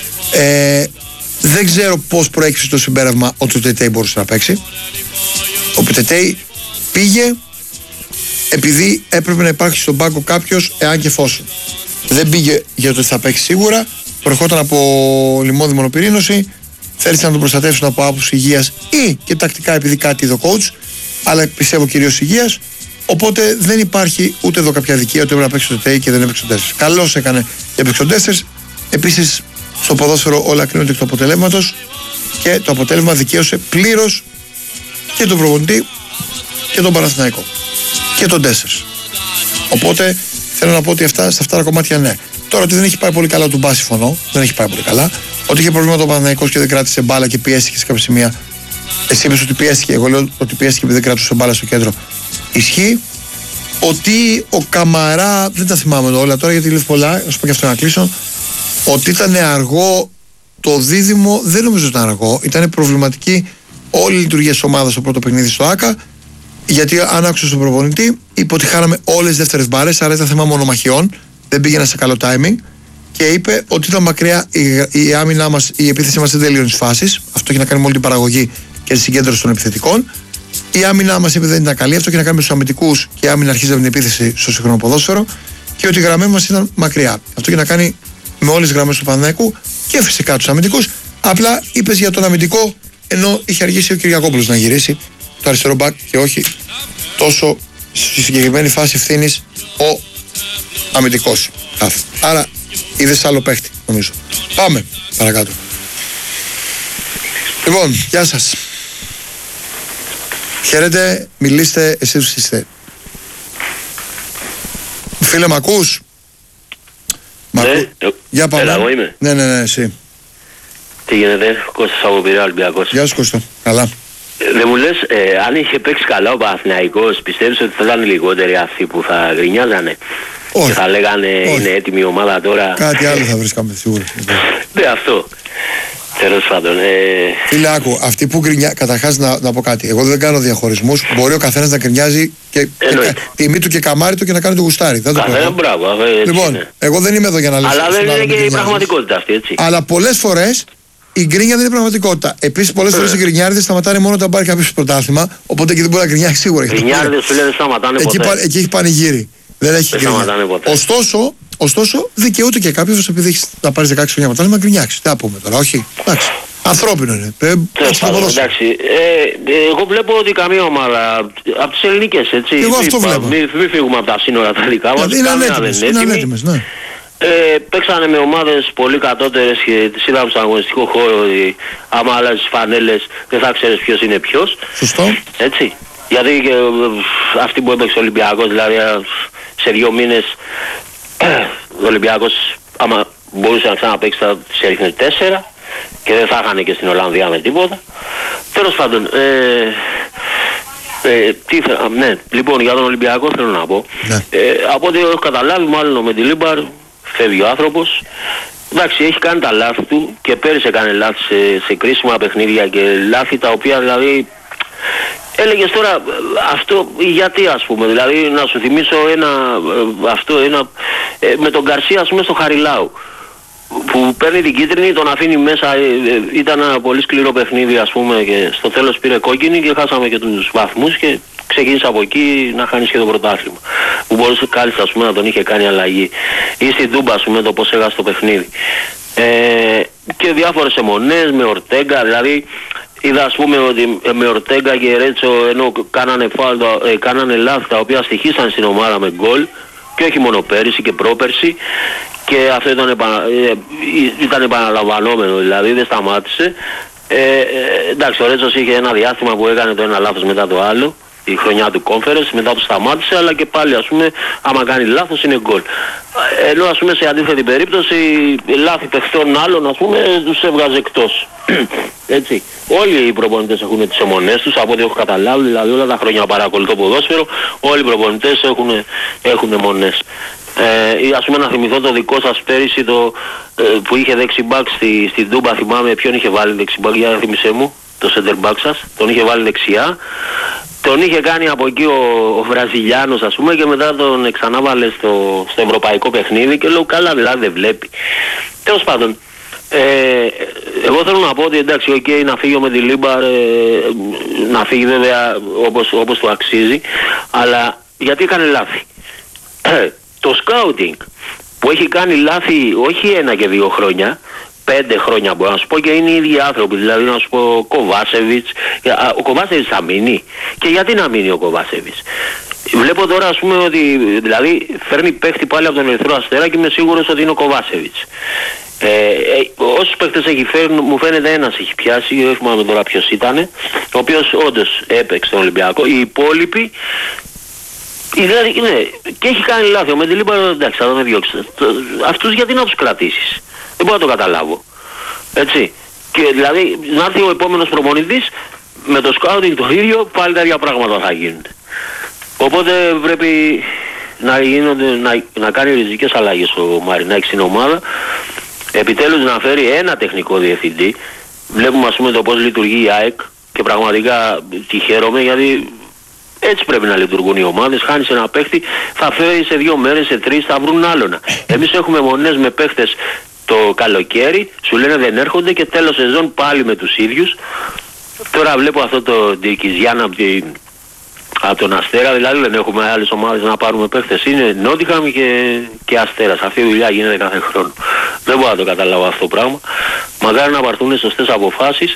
Δεν ξέρω πώς προέκυψε το συμπέρασμα ότι ο Τετέι μπορούσε να παίξει. Ο Τετέι πήγε επειδή έπρεπε να υπάρχει στον πάγκο κάποιος, εάν και εφόσον. Δεν πήγε για το ότι θα παίξει σίγουρα. Προερχόταν από λιμώδη μονοπυρήνωση. Θέλησε να τον προστατεύσουν από άποψη υγείας ή και τακτικά επειδή κάτι είδε ο coach. Αλλά πιστεύω κυρίως υγείας. Οπότε δεν υπάρχει ούτε εδώ κάποια δικαία ότι έπρεπε να παίξει το Τετέι και δεν έπαιξε το Ντέσσερς. Καλώς έκανε και έπαιξε το Ντέσσερς. Επίσης στο ποδόσφαιρο όλα κρίνονται εκ του αποτελέσματος και το αποτέλεσμα δικαίωσε πλήρως και τον προπονητή και τον Παναθηναϊκό και τον Ντέσσερς. Οπότε θέλω να πω ότι σε αυτά τα κομμάτια ναι. Τώρα ότι δεν έχει πάει πολύ καλά του Μπά, συμφωνώ. Δεν έχει πάει πολύ καλά. Ότι είχε προβλήματα ο Παναθηναϊκός και δεν κράτησε μπάλα και πιέστηκε σε κάποια σημεία. Εσύ είπες ότι πιέστηκε. Εγώ λέω ότι πιέστηκε επειδή δεν κράτησε μπάλα στο κέντρο. Ισχύει. Ότι ο Καμαρά, δεν τα θυμάμαι όλα τώρα γιατί λέει πολλά, να σου πω και αυτό να κλείσω. Ότι ήταν αργό το δίδυμο, δεν νομίζω ότι ήταν αργό. Ήταν προβληματική όλη η λειτουργία της ομάδας στο πρώτο παιχνίδι στο ΆΚΑ. Γιατί αν άκουσα στον προπονητή, είπε ότι χάναμε όλες τις δεύτερες μπάρες, άρα ήταν θέμα μονομαχιών. Δεν πήγαινα σε καλό timing. Και είπε ότι ήταν μακριά η άμυνά μας, η επίθεση μας δεν τελείωνε τις φάσεις. Αυτό έχει να κάνει με όλη την παραγωγή και τη συγκέντρωση των επιθετικών. Η άμυνά μας είπε δεν ήταν καλή. Αυτό έχει να κάνει με τους αμυντικούς και η άμυνα αρχίζει από την επίθεση στο σύγχρονο ποδόσφαιρο. Και ότι οι γραμμές μας ήταν μακριά. Αυτό έχει να κάνει με όλες τις γραμμές του Παναθηναϊκού και φυσικά τους αμυντικούς. Απλά είπες για τον αμυντικό, ενώ είχε αργήσει ο Κυριακόπουλος να γυρίσει το αριστερό μπακ και όχι τόσο στη συγκεκριμένη φάση ευθύνης ο αμυντικός. Άρα είδες άλλο παίχτη, νομίζω. Πάμε παρακάτω. Λοιπόν, γεια σας. Χαίρετε, μιλήστε, εσείς είστε. Φίλε, μ' ακούς? Ναι, για πάμε. Έλα, εγώ είμαι. Ναι, εσύ. Τι γίνεται, Κώστας από Πειραιά, Ολυμπιακός. Γεια σου Κώστα, καλά. Δεν μου λες, αν είχε παίξει καλά ο Παναθηναϊκός, πιστεύεις ότι θα ήταν λιγότεροι αυτοί που θα γκρινιάζανε? Όχι. Και θα λέγανε είναι έτοιμη η ομάδα τώρα? Κάτι άλλο θα βρίσκαμε σίγουρα. Ναι, αυτό. Τέλος πάντων. Φίλε, άκου, αυτοί που γκρινιάζουν, καταρχάς να πω κάτι. Εγώ δεν κάνω διαχωρισμούς. Μπορεί ο καθένας να γκρινιάζει και τιμή του και καμάρι του και να κάνει το γουστάρι. Καθένα, μπράβο. Λοιπόν, είναι. Εγώ δεν είμαι εδώ για να λέω. Αλλά δεν είναι και η πραγματικότητα αυτή, έτσι. Αλλά πολλές φορές η γκρίνια δεν είναι πραγματικότητα. Επίσης, πολλές φορές οι γκρινιάριδες σταματάνε μόνο όταν πάρει κάποιος πρωτάθλημα. Οπότε εκεί δεν μπορεί να γκρινιάξει σίγουρα. Οι γκρινιάριδες σου λένε σταματάνε ποτέ. Εκεί έχει πανηγύρι. Δεν έχει γκρινιά.Ωστόσο, δικαιούται και κάποιος επειδή έχει να πάρει 16 χρόνια πρωτάθλημα να γκρινιάξει. Τι να πούμε τώρα, όχι. Εντάξει. Ανθρώπινο είναι. Εντάξει. Εγώ βλέπω ότι καμία ομάδα από τις ελληνικές, έτσι. Εγώ αυτό βλέπω. Μην φύγουμε από τα σύνορα τα δικά μας. Είναι ανέτοιμες, ναι. Παίξανε με ομάδες πολύ κατώτερες και τις είδαμε στον αγωνιστικό χώρο ότι άμα άλλαζες φανέλες δεν θα ξέρεις ποιος είναι ποιος. Σωστό. Έτσι. Γιατί και αυτοί που έπαιξε ο Ολυμπιακός, δηλαδή σε 2 μήνες ο Ολυμπιακός άμα μπορούσε να ξαναπαίξει θα τις έριχνε 4 και δεν θα είχανε και στην Ολλανδία με τίποτα. Τέλος πάντων, Ναι, λοιπόν, για τον Ολυμπιακό θέλω να πω. Ναι. Από ό,τι έχω καταλάβει, μάλλον ο Μεντιλίμπαρ φεύγει ο άνθρωπος. Εντάξει, έχει κάνει τα λάθη του και πέρυσι έκανε λάθη σε κρίσιμα παιχνίδια και λάθη τα οποία δηλαδή έλεγες τώρα αυτό γιατί, ας πούμε, δηλαδή να σου θυμίσω με τον Γκαρσία, ας πούμε, στο Χαριλάου που παίρνει την κίτρινη, τον αφήνει μέσα, ήταν ένα πολύ σκληρό παιχνίδι, ας πούμε, και στο τέλος πήρε κόκκινη και χάσαμε και τους βαθμούς και ξεκίνησε από εκεί να χάνεις και το πρωτάθλημα. Που μπορούσε κάλλιστα, ας πούμε, να τον είχε κάνει αλλαγή. Ή στην Τούμπα, ας πούμε, το πώς έχασε το παιχνίδι. Και διάφορες αιμονές με Ορτέγκα, δηλαδή είδα, ας πούμε, ότι με Ορτέγκα και Ρέτσο ενώ κάνανε λάθη τα οποία στοιχήσαν στην ομάδα με γκολ και όχι μόνο πέρυσι και πρόπερσι, και αυτό ήταν επαναλαμβανόμενο, δηλαδή δεν σταμάτησε. Εντάξει, ο Ρέτσος είχε ένα διάστημα που έκανε το ένα λάθος μετά το άλλο, η χρονιά του Conference, μετά το σταμάτησε, αλλά και πάλι, ας πούμε, άμα κάνει λάθος είναι γκολ. Ενώ, ας πούμε, σε αντίθετη περίπτωση λάθη παιχτών άλλων, ας πούμε, τους έβγαζε εκτός. Έτσι. Όλοι οι προπονητές έχουν τις αιμονές τους, από ό,τι έχω καταλάβει, δηλαδή όλα τα χρόνια παρακολουθώ ποδόσφαιρο, όλοι οι προπονητές έχουν αιμονές. Ας πούμε, να θυμηθώ το δικό σας πέρυσι που είχε δεξιμπάκ στην Τούμπα, θυμάμαι ποιον είχε βάλει δεξιμπάκ, για θύμισέ μου, το center back σας, τον είχε βάλει δεξιά. Τον είχε κάνει από εκεί ο Βραζιλιάνος, ας πούμε, και μετά τον ξανάβαλε στο ευρωπαϊκό παιχνίδι και λέω καλά, δηλαδή δεν βλέπει. Τέλος πάντων, εγώ θέλω να πω ότι εντάξει, να φύγει ο Μεντιλίμπαρ, να φύγει βέβαια όπως του αξίζει, αλλά γιατί έκανε λάθη. Το σκάουτινγκ που έχει κάνει λάθη όχι 1 και 2 χρόνια, 5 χρόνια μπορώ να σου πω, και είναι οι ίδιοι άνθρωποι, δηλαδή να σου πω ο Κοβάσεβιτς θα μείνει. Και γιατί να μείνει ο Κοβάσεβιτς? Βλέπω τώρα, ας πούμε, ότι δηλαδή φέρνει παίχτη πάλι από τον Ερυθρό Αστέρα και είμαι σίγουρος ότι είναι ο Κοβάσεβιτς. Όσους παίχτες έχει φέρει, μου φαίνεται ένας έχει πιάσει, δεν θυμάμαι τώρα ποιος ήταν, ο οποίος όντως έπαιξε τον Ολυμπιακό. Οι υπόλοιποι δηλαδή, ναι, και έχει κάνει λάθη. Ο Μεντιλίμπαρ, εντάξει, θα τον διώξει. Αυτούς γιατί να τους κρατήσεις? Δεν μπορώ να το καταλάβω. Έτσι. Και δηλαδή να έρθει ο επόμενος προπονητής με το σκάουτινγκ το ίδιο, πάλι τα ίδια πράγματα θα γίνουν. Οπότε πρέπει να κάνει ριζικές αλλαγές ο Μαρινάκης στην ομάδα. Επιτέλους να φέρει ένα τεχνικό διευθυντή. Βλέπουμε, ας πούμε, το πώς λειτουργεί η ΑΕΚ και πραγματικά τη χαίρομαι, γιατί έτσι πρέπει να λειτουργούν οι ομάδες. Χάνεις ένα παίχτη, θα φέρει σε 2 μέρες, σε 3 θα βρουν άλλον. Εμείς έχουμε μονές με παίχτες το καλοκαίρι, σου λένε δεν έρχονται και τέλος σεζόν πάλι με τους ίδιους. Τώρα βλέπω αυτό το Ντυρκιζιάν από τον Αστέρα, δηλαδή δεν έχουμε άλλες ομάδες να πάρουμε παίχτες. Είναι Νότιχαμ και Αστέρας. Αυτή η δουλειά γίνεται κάθε χρόνο. Δεν μπορώ να το καταλάβω αυτό το πράγμα. Μακάρι να πάρθουν σωστές αποφάσεις.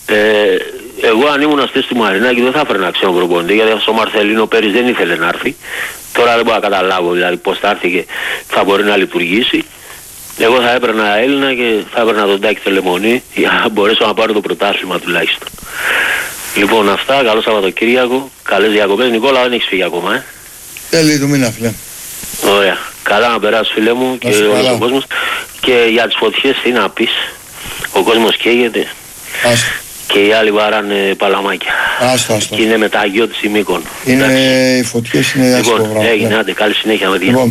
Εγώ αν ήμουν στη Μαρινάκη δεν θα έφερνα ξένο προπονητή, γιατί αυτός ο Μαρθελίνο πέρυσι δεν ήθελε να έρθει. Τώρα δεν μπορώ να καταλάβω δηλαδή πώς θα έρθει και θα μπορεί να λειτουργήσει. Εγώ θα έπαιρνα Έλληνα και θα έπαιρνα τον Τάκη Τελεμονή για να μπορέσω να πάρω το πρωτάθλημα τουλάχιστον. Λοιπόν, αυτά, καλό Σαββατοκύριακο, καλές διακοπές. Νικόλα, δεν έχεις φύγει ακόμα, Τέλη του μήνα, φίλε. Ωραία. Καλά να περάσεις, φίλε μου, και όλος ο κόσμος. Και για τις φωτιές τι να πεις? Ο κόσμος καίγεται. Και οι άλλοι βάρανε παλαμάκια. Άστο. Και είναι με τα αγιό της ημίκων. Οι φωτιές είναι άσχημο πράγμα. Λοιπόν, έγινε, άντε, καλή συνέχεια με λοιπόν,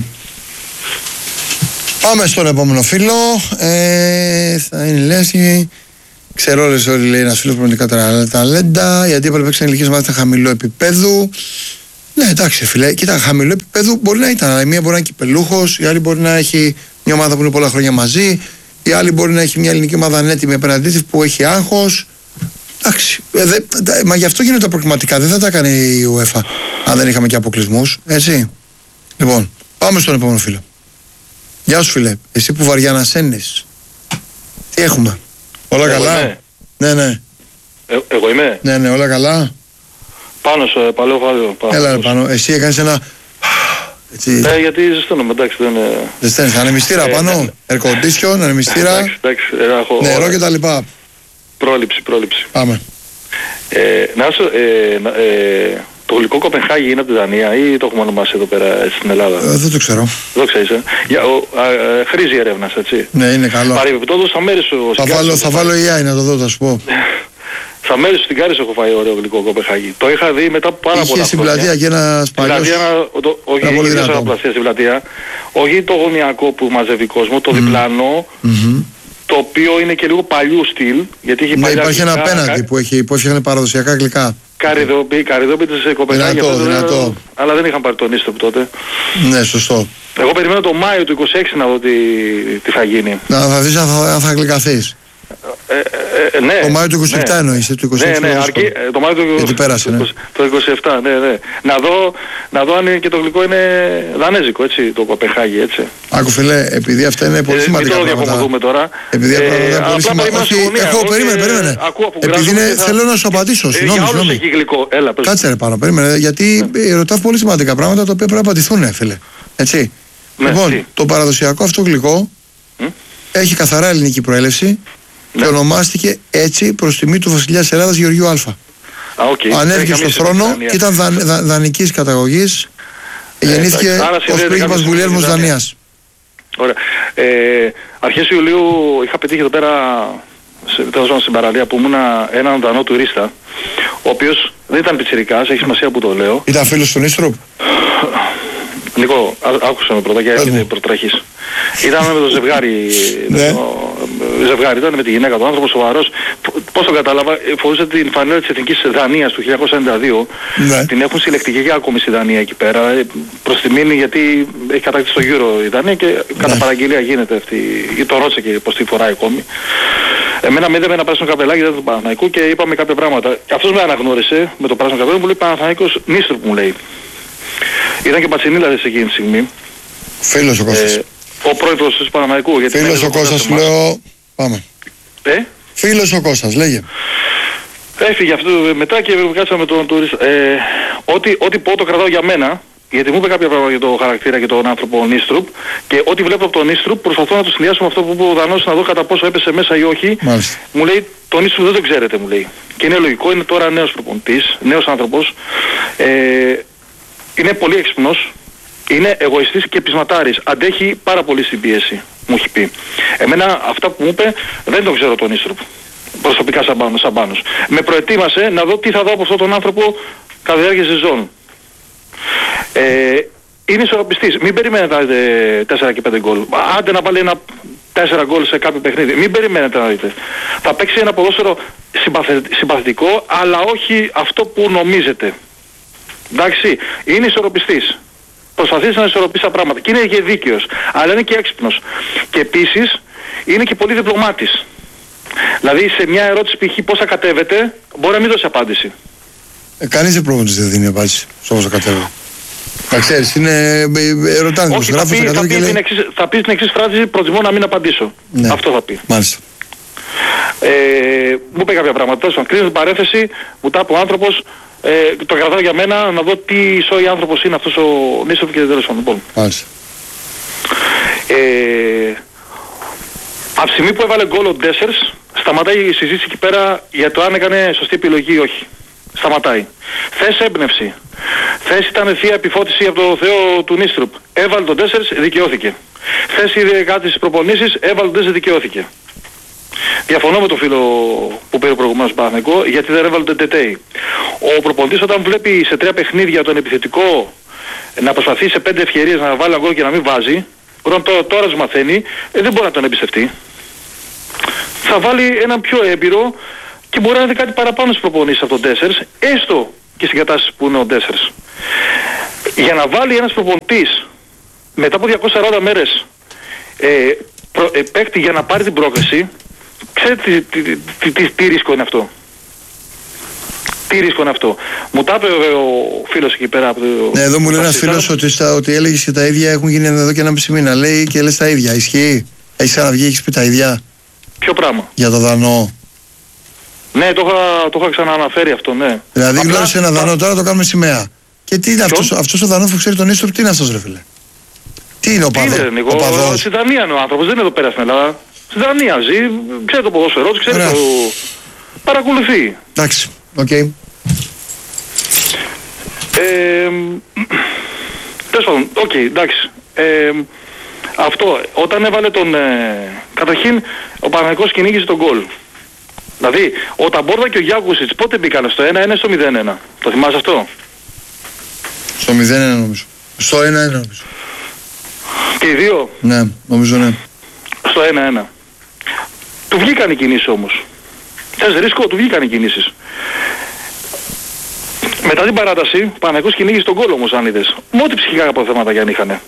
πάμε στον επόμενο φίλο. Θα είναι Λέσκη. Ξέρω όλες όλοι, λέει ένας φίλος, πραγματικά ταλέντα. Γιατί έπρεπε να ηλικίες μάθητα χαμηλό επίπεδου. Ναι, εντάξει, φίλε, κοίτα, χαμηλό επίπεδο μπορεί να ήταν. Αλλά η μία μπορεί να είναι κυπελούχος, η άλλη μπορεί να έχει μια ομάδα που είναι πολλά χρόνια μαζί, η άλλη μπορεί να έχει μια ελληνική ομάδα ανέτοιμη απέναντί που έχει άγχος. Εντάξει, μα γι' αυτό γίνονται τα προκριματικά. Δεν θα τα έκανε η UEFA αν δεν είχαμε και αποκλεισμούς. Έτσι. Λοιπόν, πάμε στον επόμενο φίλο. Γεια σου, φίλε. Εσύ που βαριά ανασένεις. Τι έχουμε? Όλα καλά? Είμαι. Ναι. Εγώ είμαι. Ναι, όλα καλά. Πάνω σε παλαιό. Έλα, πάνω. Εσύ έκανες ένα... Έτσι. Γιατί ζεσταίνομαι, εντάξει, δεν είναι... Ζεσταίνεις, ανεμιστήρα πάνω, air condition, ανεμιστήρα, εντάξει, έχω... νερό και τα λοιπά. Πρόληψη. Πάμε. Το γλυκό Κοπενχάγη είναι από τη Δανία ή το έχουμε ονομάσει εδώ πέρα στην Ελλάδα? Δεν το ξέρω. Δεν το ξέρεις, χρήζει έρευνας, έτσι. Ναι, είναι καλό. Παρεμπιπτόντως θα μέρεις ο θα βάλω AI να το δω, θα σου πω. Στα μέρη στην Κάρις έχω φάει ωραίο γλυκό Κοπεχάγη. Το είχα δει μετά από πάρα πολλά χρόνια. Είχε στην πλατεία και ένας παλιός... Όχι, είχε ένα πλατεία στην πλατεία. Όχι το γωνιακό που μαζεύει κόσμο, το διπλανό, το οποίο είναι και λίγο παλιού στυλ. Γιατί έχει παλιά υπάρχει ένα απέναντι που έφτιαχνε παραδοσιακά γλυκά. Καρυδόπι της Κοπεχάγη. Δυνατό. Αλλά δεν είχαν πάρει τον Ίστροπ τότε. Ναι, σωστό. Εγώ περιμένω το Μάιο του 26 να δω τι θα γίνει. Θα δεις αν θα γλυκαθείς. Ναι. Το Μάιο του 27 εννοείς, του 26. Ναι, αρκεί, το Μάιο του 27, ναι. Να δω αν και το γλυκό είναι δανέζικο, έτσι, το Κοπεχάγη, έτσι. Άκου φίλε, επειδή αυτά είναι πολύ σημαντικά πράγματα. Μην το διακομωδούμε τώρα. Επειδή αυτά είναι πολύ σημαντικά. Περίμενε. Επειδή θέλω να σου απαντήσω, συγγνώμη. Κάτσε ρε πάνω, περίμενε, γιατί ρωτάω πολύ σημαντικά πράγματα τα οποία πρέπει να απαντηθούν, φίλε. Έτσι. Λοιπόν, το παραδοσιακό αυτό γλυκό έχει καθαρά ελληνική προέλευση. Και ονομάστηκε έτσι προς τιμή του βασιλιά της Ελλάδας Γεωργίου Α. Ανέβηκε στον θρόνο και ήταν δανεικής καταγωγής. Γεννήθηκε ως πρίγκιπας Γουλιέλμος Δανίας. Ωραία. Αρχές Ιουλίου είχα πετύχει εδώ πέρα στην παραλία που ήμουν έναν Δανό τουρίστα, ο οποίος δεν ήταν πιτσιρικάς, έχει σημασία που το λέω. Ήταν φίλος του Νίστροπ. Νίκο, άκουσα με πρώτα και έρχεται προτραχής. Ήταν με το ζευγάρι, ζευγάρι ήταν με τη γυναίκα του, άνθρωπος σοβαρός. Πώς το κατάλαβα, φορούσε την φανέλα της Εθνικής Δανίας του 1992. Την έχουν συλλεκτική και ακόμη στη Δανία εκεί πέρα. Προς τη μήνυ γιατί έχει κατακτήσει το Euro η Δανία και κατά παραγγελία γίνεται αυτή. Το ρώτησε και πως τη φοράει ακόμη. Εμένα με είδε με ένα πράσινο καπελάκι του Παναθηναϊκού και είπαμε κάποια πράγματα. Αυτός με αναγνώρισε με το πράσινο καπελάκι, μου λέει Παναθηναϊκός Νίστροπ μου λέει. Ήταν και Πατσινίλαδες εκείνη τη στιγμή. Φίλος ο Κώστας. Ο πρόεδρος του Παναθηναϊκού. Φίλος ο Κώστας σου λέω. Πάμε. Φίλος ο Κώστας, λέγε. Έφυγε αυτό μετά και κάτσαμε με τον τουρίστα. Ό,τι πω το κρατάω για μένα, γιατί μου είπε κάποια πράγματα για το χαρακτήρα και τον άνθρωπο Νίστρουπ και ό,τι βλέπω από τον Νίστρουπ προσπαθώ να το συνδυάσω με αυτό που είπε ο Δανός να δω κατά πόσο έπεσε μέσα ή όχι. Μάλιστα. Μου λέει τον Νίστρουπ δεν το ξέρετε μου λέει. Και είναι λογικό, είναι τώρα νέος προπονητής, νέος άνθρωπος. Είναι πολύ έξυπνος, είναι εγωιστής και πεισματάρης. Αντέχει πάρα πολύ στην πίεση, μου έχει πει. Εμένα αυτά που μου είπε δεν τον ξέρω τον Νίστρουπ. Προσωπικά σαν Πάνος. Με προετοίμασε να δω τι θα δω από αυτόν τον άνθρωπο κατά τη διάρκεια σεζόν. Είναι ισορροπιστής. Μην περιμένετε να δείτε 4 και 5 γκολ. Άντε να βάλει ένα 4 γκολ σε κάποιο παιχνίδι. Μην περιμένετε να δείτε. Θα παίξει ένα ποδόσφαιρο συμπαθητικό, αλλά όχι αυτό που νομίζετε. Εντάξει, είναι ισορροπιστής. Προσπαθήσει να ισορροπήσει τα πράγματα. Και είναι και δίκαιος. Αλλά είναι και έξυπνος. Και επίσης είναι και πολύ διπλωμάτης. Δηλαδή σε μια ερώτηση π.χ. πώς θα κατέβετε, μπορεί να μην δώσει απάντηση. Κανείς δεν προπονητής δεν δίνει απάντηση στο πώς θα κατέβω. Θα ξέρεις, είναι... ρωτάνε τους γράφους, θα πει την εξής φράση, προτιμώ να μην απαντήσω. Ναι. Αυτό θα πει. Μάλιστα. Μου είπε κάποια πράγματα. Τέλος πάντων, κλείνω την παρέθεση, μου τα είπε ο άνθρωπος, το κρατάω για μένα να δω τι σόι άνθρωπος είναι αυτός ο Νίστροπ και τέλος πάντων. Μάλιστα. Από τη στιγμή που έβαλε γκολ ο Ντέσσερς, σταματάει η συζήτηση εκεί πέρα για το αν έκανε σωστή επιλογή ή όχι. Σταματάει. Θες έμπνευση. Θες ήταν θεία επιφώτιση από το Θεό του Νίστροπ. Έβαλε τον Ντέσσερς, δικαιώθηκε. Θες είδε κάτι στις προπονήσεις, έβαλε τον Ντέσσερς, δικαιώθηκε. Διαφωνώ με τον φίλο που πήρε προηγουμένως Παναθηναϊκό, γιατί δεν έβαλε τον Τετέι. Ο προπονητής όταν βλέπει σε 3 παιχνίδια τον επιθετικό να προσπαθεί σε 5 ευκαιρίες να βάλει ένα γκολ και να μην βάζει, όταν τώρα τους μαθαίνει, δεν μπορεί να τον εμπιστευτεί. Θα βάλει έναν πιο έμπειρο και μπορεί να δει κάτι παραπάνω στις προπονήσεις από τον Ντέσσερς, έστω και στην κατάσταση που είναι ο Ντέσσερς. Για να βάλει ένας προπονητής μετά από 240 μέρες παίκτη για να πάρει την πρόκριση, ξέρετε τι ρίσκο είναι αυτό. Τι ρίσκο είναι αυτό. Μου τα είπε ο φίλος εκεί πέρα από το... Ναι, εδώ μου λέει ένας φίλος ότι έλεγες και τα ίδια έχουν γίνει εδώ και 1,5 μήνα. Λέει και λες τα ίδια. Ισχύει? Έχεις ξαναβγεί, έχεις πει τα ίδια? Ποιο πράγμα? Για το Δανό. Ναι, το είχα ξανααναφέρει αυτό, ναι. Δηλαδή γνώρισε ένα Δανό, τώρα το κάνουμε σημαία. Και τι είναι αυτός ο Δανός που ξέρει τον Νίστροπ, τι είναι αυτός ρε φίλε? Τι είναι ο παδός? Στη Δανία είναι ο άνθρωπος, δεν είναι εδώ πέρα στην Ελλάδα. Στη Δανία ζει, ξέρει το ποδόσφαιρο, ξέρει το... Παρακολουθεί. Εντάξει, οκ. Τέλος πάντων, οκ, εντάξει. Αυτό, όταν έβαλε τον... καταρχήν, ο Παναθηναϊκός κυνήγησε τον γκολ. Δηλαδή, ο Ταμπόρδα και ο Γιάκουσιτς πότε μπήκανε, στο 1-1 ή στο 0-1? Το θυμάσαι αυτό? Στο 0-1 νομίζω. Στο 1-1 νομίζω. Και οι δύο? Ναι, νομίζω ναι. Στο 1-1. Του βγήκαν οι κινήσεις όμως. Θες ρίσκο, του βγήκαν οι κινήσεις. Μετά την παράταση, ο Παναθηναϊκός κυνήγησε τον γκολ όμως, αν είδες. Με ό,τι ψυχικά αποθέματα κι αν είχανε.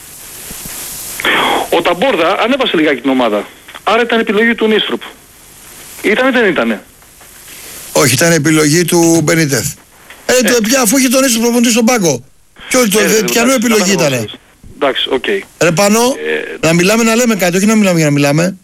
Ο Ταμπόρδα ανέβασε λιγάκι την ομάδα. Άρα ήταν επιλογή του Νίστρουπ. Ήτανε, δεν ήτανε? Όχι, ήταν επιλογή του Μπενίτεθ. Πια, αφού είχε τον Νίστρουπ προπονητή στον πάγκο. Ποιανού επιλογή ήτανε? Εντάξει, οκ. Ρε Πανώ, να μιλάμε να λέμε κάτι, όχι να μιλάμε για να μιλάμε.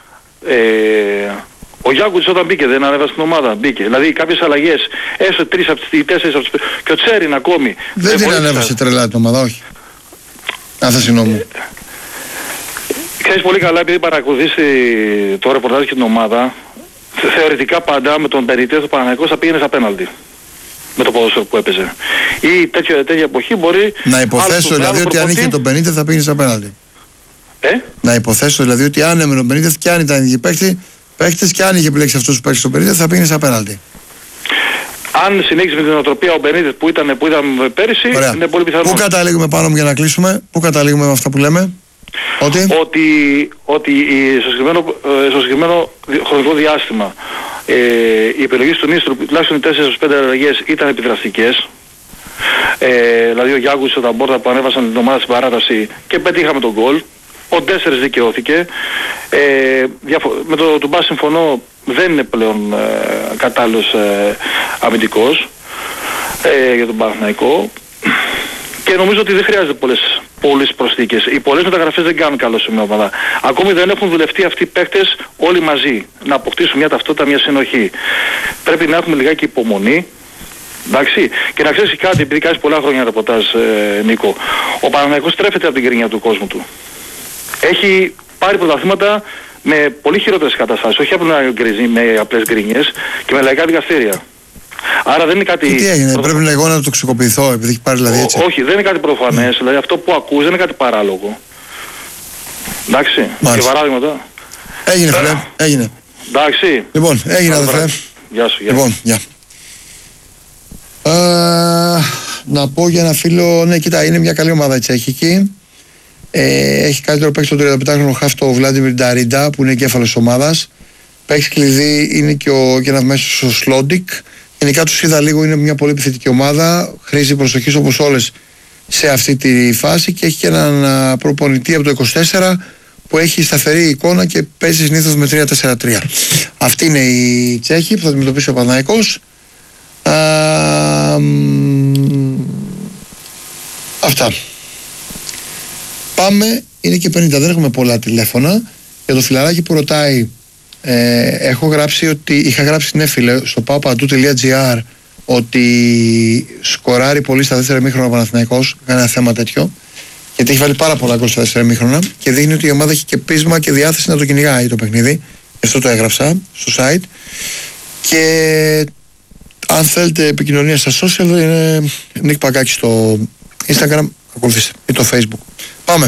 Ο Γιάκουτς όταν μπήκε δεν ανέβασε την ομάδα, μπήκε. Δηλαδή κάποιες αλλαγές, έστω 3 από τις 4 από τις... και ο Τσέριν ακόμη. Δεν την ανέβασε τρελά την ομάδα, όχι. Αν θα συγγνώμη. Ξέρεις πολύ καλά, επειδή παρακολουθείς το ρεπορτάζ και την ομάδα, θεωρητικά πάντα με τον Μπενίτεθ ο Παναθηναϊκός θα πήγαινε στα πέναλτι. Με το ποδόσφαιρο που έπαιζε. Ή τέτοια εποχή μπορεί... Να υποθέσω δηλαδή ότι αν είχε τον Μπενίτεθ θα πήγαινε στα πέναλτι. Να υποθέσω δηλαδή ότι αν έμενε τον Μπενίτεθ και αν ήταν οι παίκτες και αν είχε επιλέξει αυτούς τους παίκτες στον Μπενίτεθ θα πήγαινε στα πέναλτι. Αν συνέχισε με την οτροπία ο Μπενίτεθ που είδαμε πέρυσι, είναι πολύ πιθανό. Πού καταλήγουμε πάνω μου για να κλείσουμε, πού καταλήγουμε με αυτά που λέμε? Ότι στο συγκεκριμένο χρονικό διάστημα οι επιλογές του Νίστρουπ, τουλάχιστον οι 4-5 αλλαγές ήταν επιδραστικές. Δηλαδή ο Γιάκουτς, ο Ταμπόρδα που ανέβασαν την ομάδα στην παράταση και πετύχαμε τον γκολ. Ο Ντέσσερς δικαιώθηκε. Με το Τουμπά συμφωνώ, δεν είναι πλέον κατάλληλος αμυντικός για τον Παναθηναϊκό. Και νομίζω ότι δεν χρειάζεται πολλές προσθήκες. Οι πολλές μεταγραφές δεν κάνουν καλό σε μια ομάδα. Ακόμη δεν έχουν δουλευτεί αυτοί οι παίκτες όλοι μαζί. Να αποκτήσουν μια ταυτότητα, μια συνοχή. Πρέπει να έχουμε λιγάκι υπομονή. Εντάξει. Και να ξέρεις κάτι, επειδή κάνεις πολλά χρόνια ρεπορτάζ, Νίκο. Ο Παναθηναϊκός τρέφεται από την κρίνια του κόσμου του. Έχει πάρει πρωταθλήματα με πολύ χειρότερες καταστάσεις. Όχι με απλές γκρίνιες και με λαϊκά δικαστήρια. Άρα δεν είναι κάτι... Τι έγινε, πρέπει εγώ να το τοξικοποιηθώ επειδή έχει πάρει δηλαδή έτσι? Όχι, δεν είναι κάτι προφανές, δηλαδή αυτό που ακούς δεν είναι κάτι παράλογο. Εντάξει, και παράδειγματα. Έγινε φίλε, έγινε. Εντάξει. Λοιπόν, έγινε αδερφέ. Γεια σου, γεια. Λοιπόν, γεια. Να πω για ένα φίλο, ναι κοίτα, είναι μια καλή ομάδα η τσέχικη. Έχει καλύτερο παίκτη τον 35χρονο χαφ το Βλάντιμιρ Νταρίντα που είναι εγκέφαλος ομάδας. Παίκτης κλειδί είναι και ένας μέσος ο Σλόντικ. Γενικά τους είδα λίγο, είναι μια πολύ επιθετική ομάδα. Χρήζει προσοχής όπως όλες σε αυτή τη φάση και έχει και έναν προπονητή από το 24 που έχει σταθερή εικόνα και παίζει συνήθως με 3-4-3. Αυτή είναι η Τσέχη που θα αντιμετωπίσει ο Παναθηναϊκός. Αυτά. Πάμε, είναι και 50, δεν έχουμε πολλά τηλέφωνα. Για το φιλαράκι που ρωτάει, έχω γράψει ότι, είχα γράψει ναι φίλε στο paopantou.gr ότι σκοράρει πολύ στα δεύτερα ημίχρονα ο Παναθηναϊκός, κανένα θέμα τέτοιο, γιατί έχει βάλει πάρα πολλά γκολ στα δεύτερα ημίχρονα και δείχνει ότι η ομάδα έχει και πείσμα και διάθεση να το κυνηγάει το παιχνίδι. Αυτό το έγραψα στο site. Και αν θέλετε επικοινωνία στα social είναι Νίκ Παγκάκη στο Instagram, ακολουθήστε, ή το Facebook. Πάμε.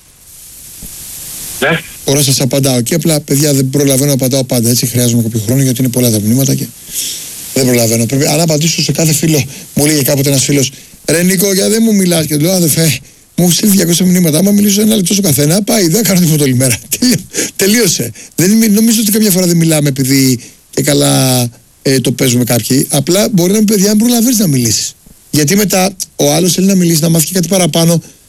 Ναι. Ωραία, σας απαντάω και απλά παιδιά δεν προλαβαίνω να απαντάω πάντα, έτσι χρειάζομαι κάποιο χρόνο γιατί είναι πολλά τα μηνύματα και δεν προλαβαίνω. Πρέπει αν απαντήσω σε κάθε φίλο, μου λέγε κάποτε ένας φίλος, ρε Νίκο, γιατί δεν μου μιλάς? Και του λέω, αδερφέ, μου στείλει 200 μηνύματα. Άμα μιλήσω ένα λεπτό στο καθένα, πάει, δεν κάνω τίποτα όλη μέρα. Τελείωσε. Νομίζω ότι κάποια φορά δεν μιλάμε επειδή και καλά το παίζουμε κάποιοι. Απλά μπορεί να πει, παιδιά, αν προλαβαίνεις να μιλήσεις. Γιατί μετά ο άλλος θέλει να μιλήσει, να μάθει και κάτι παραπάνω.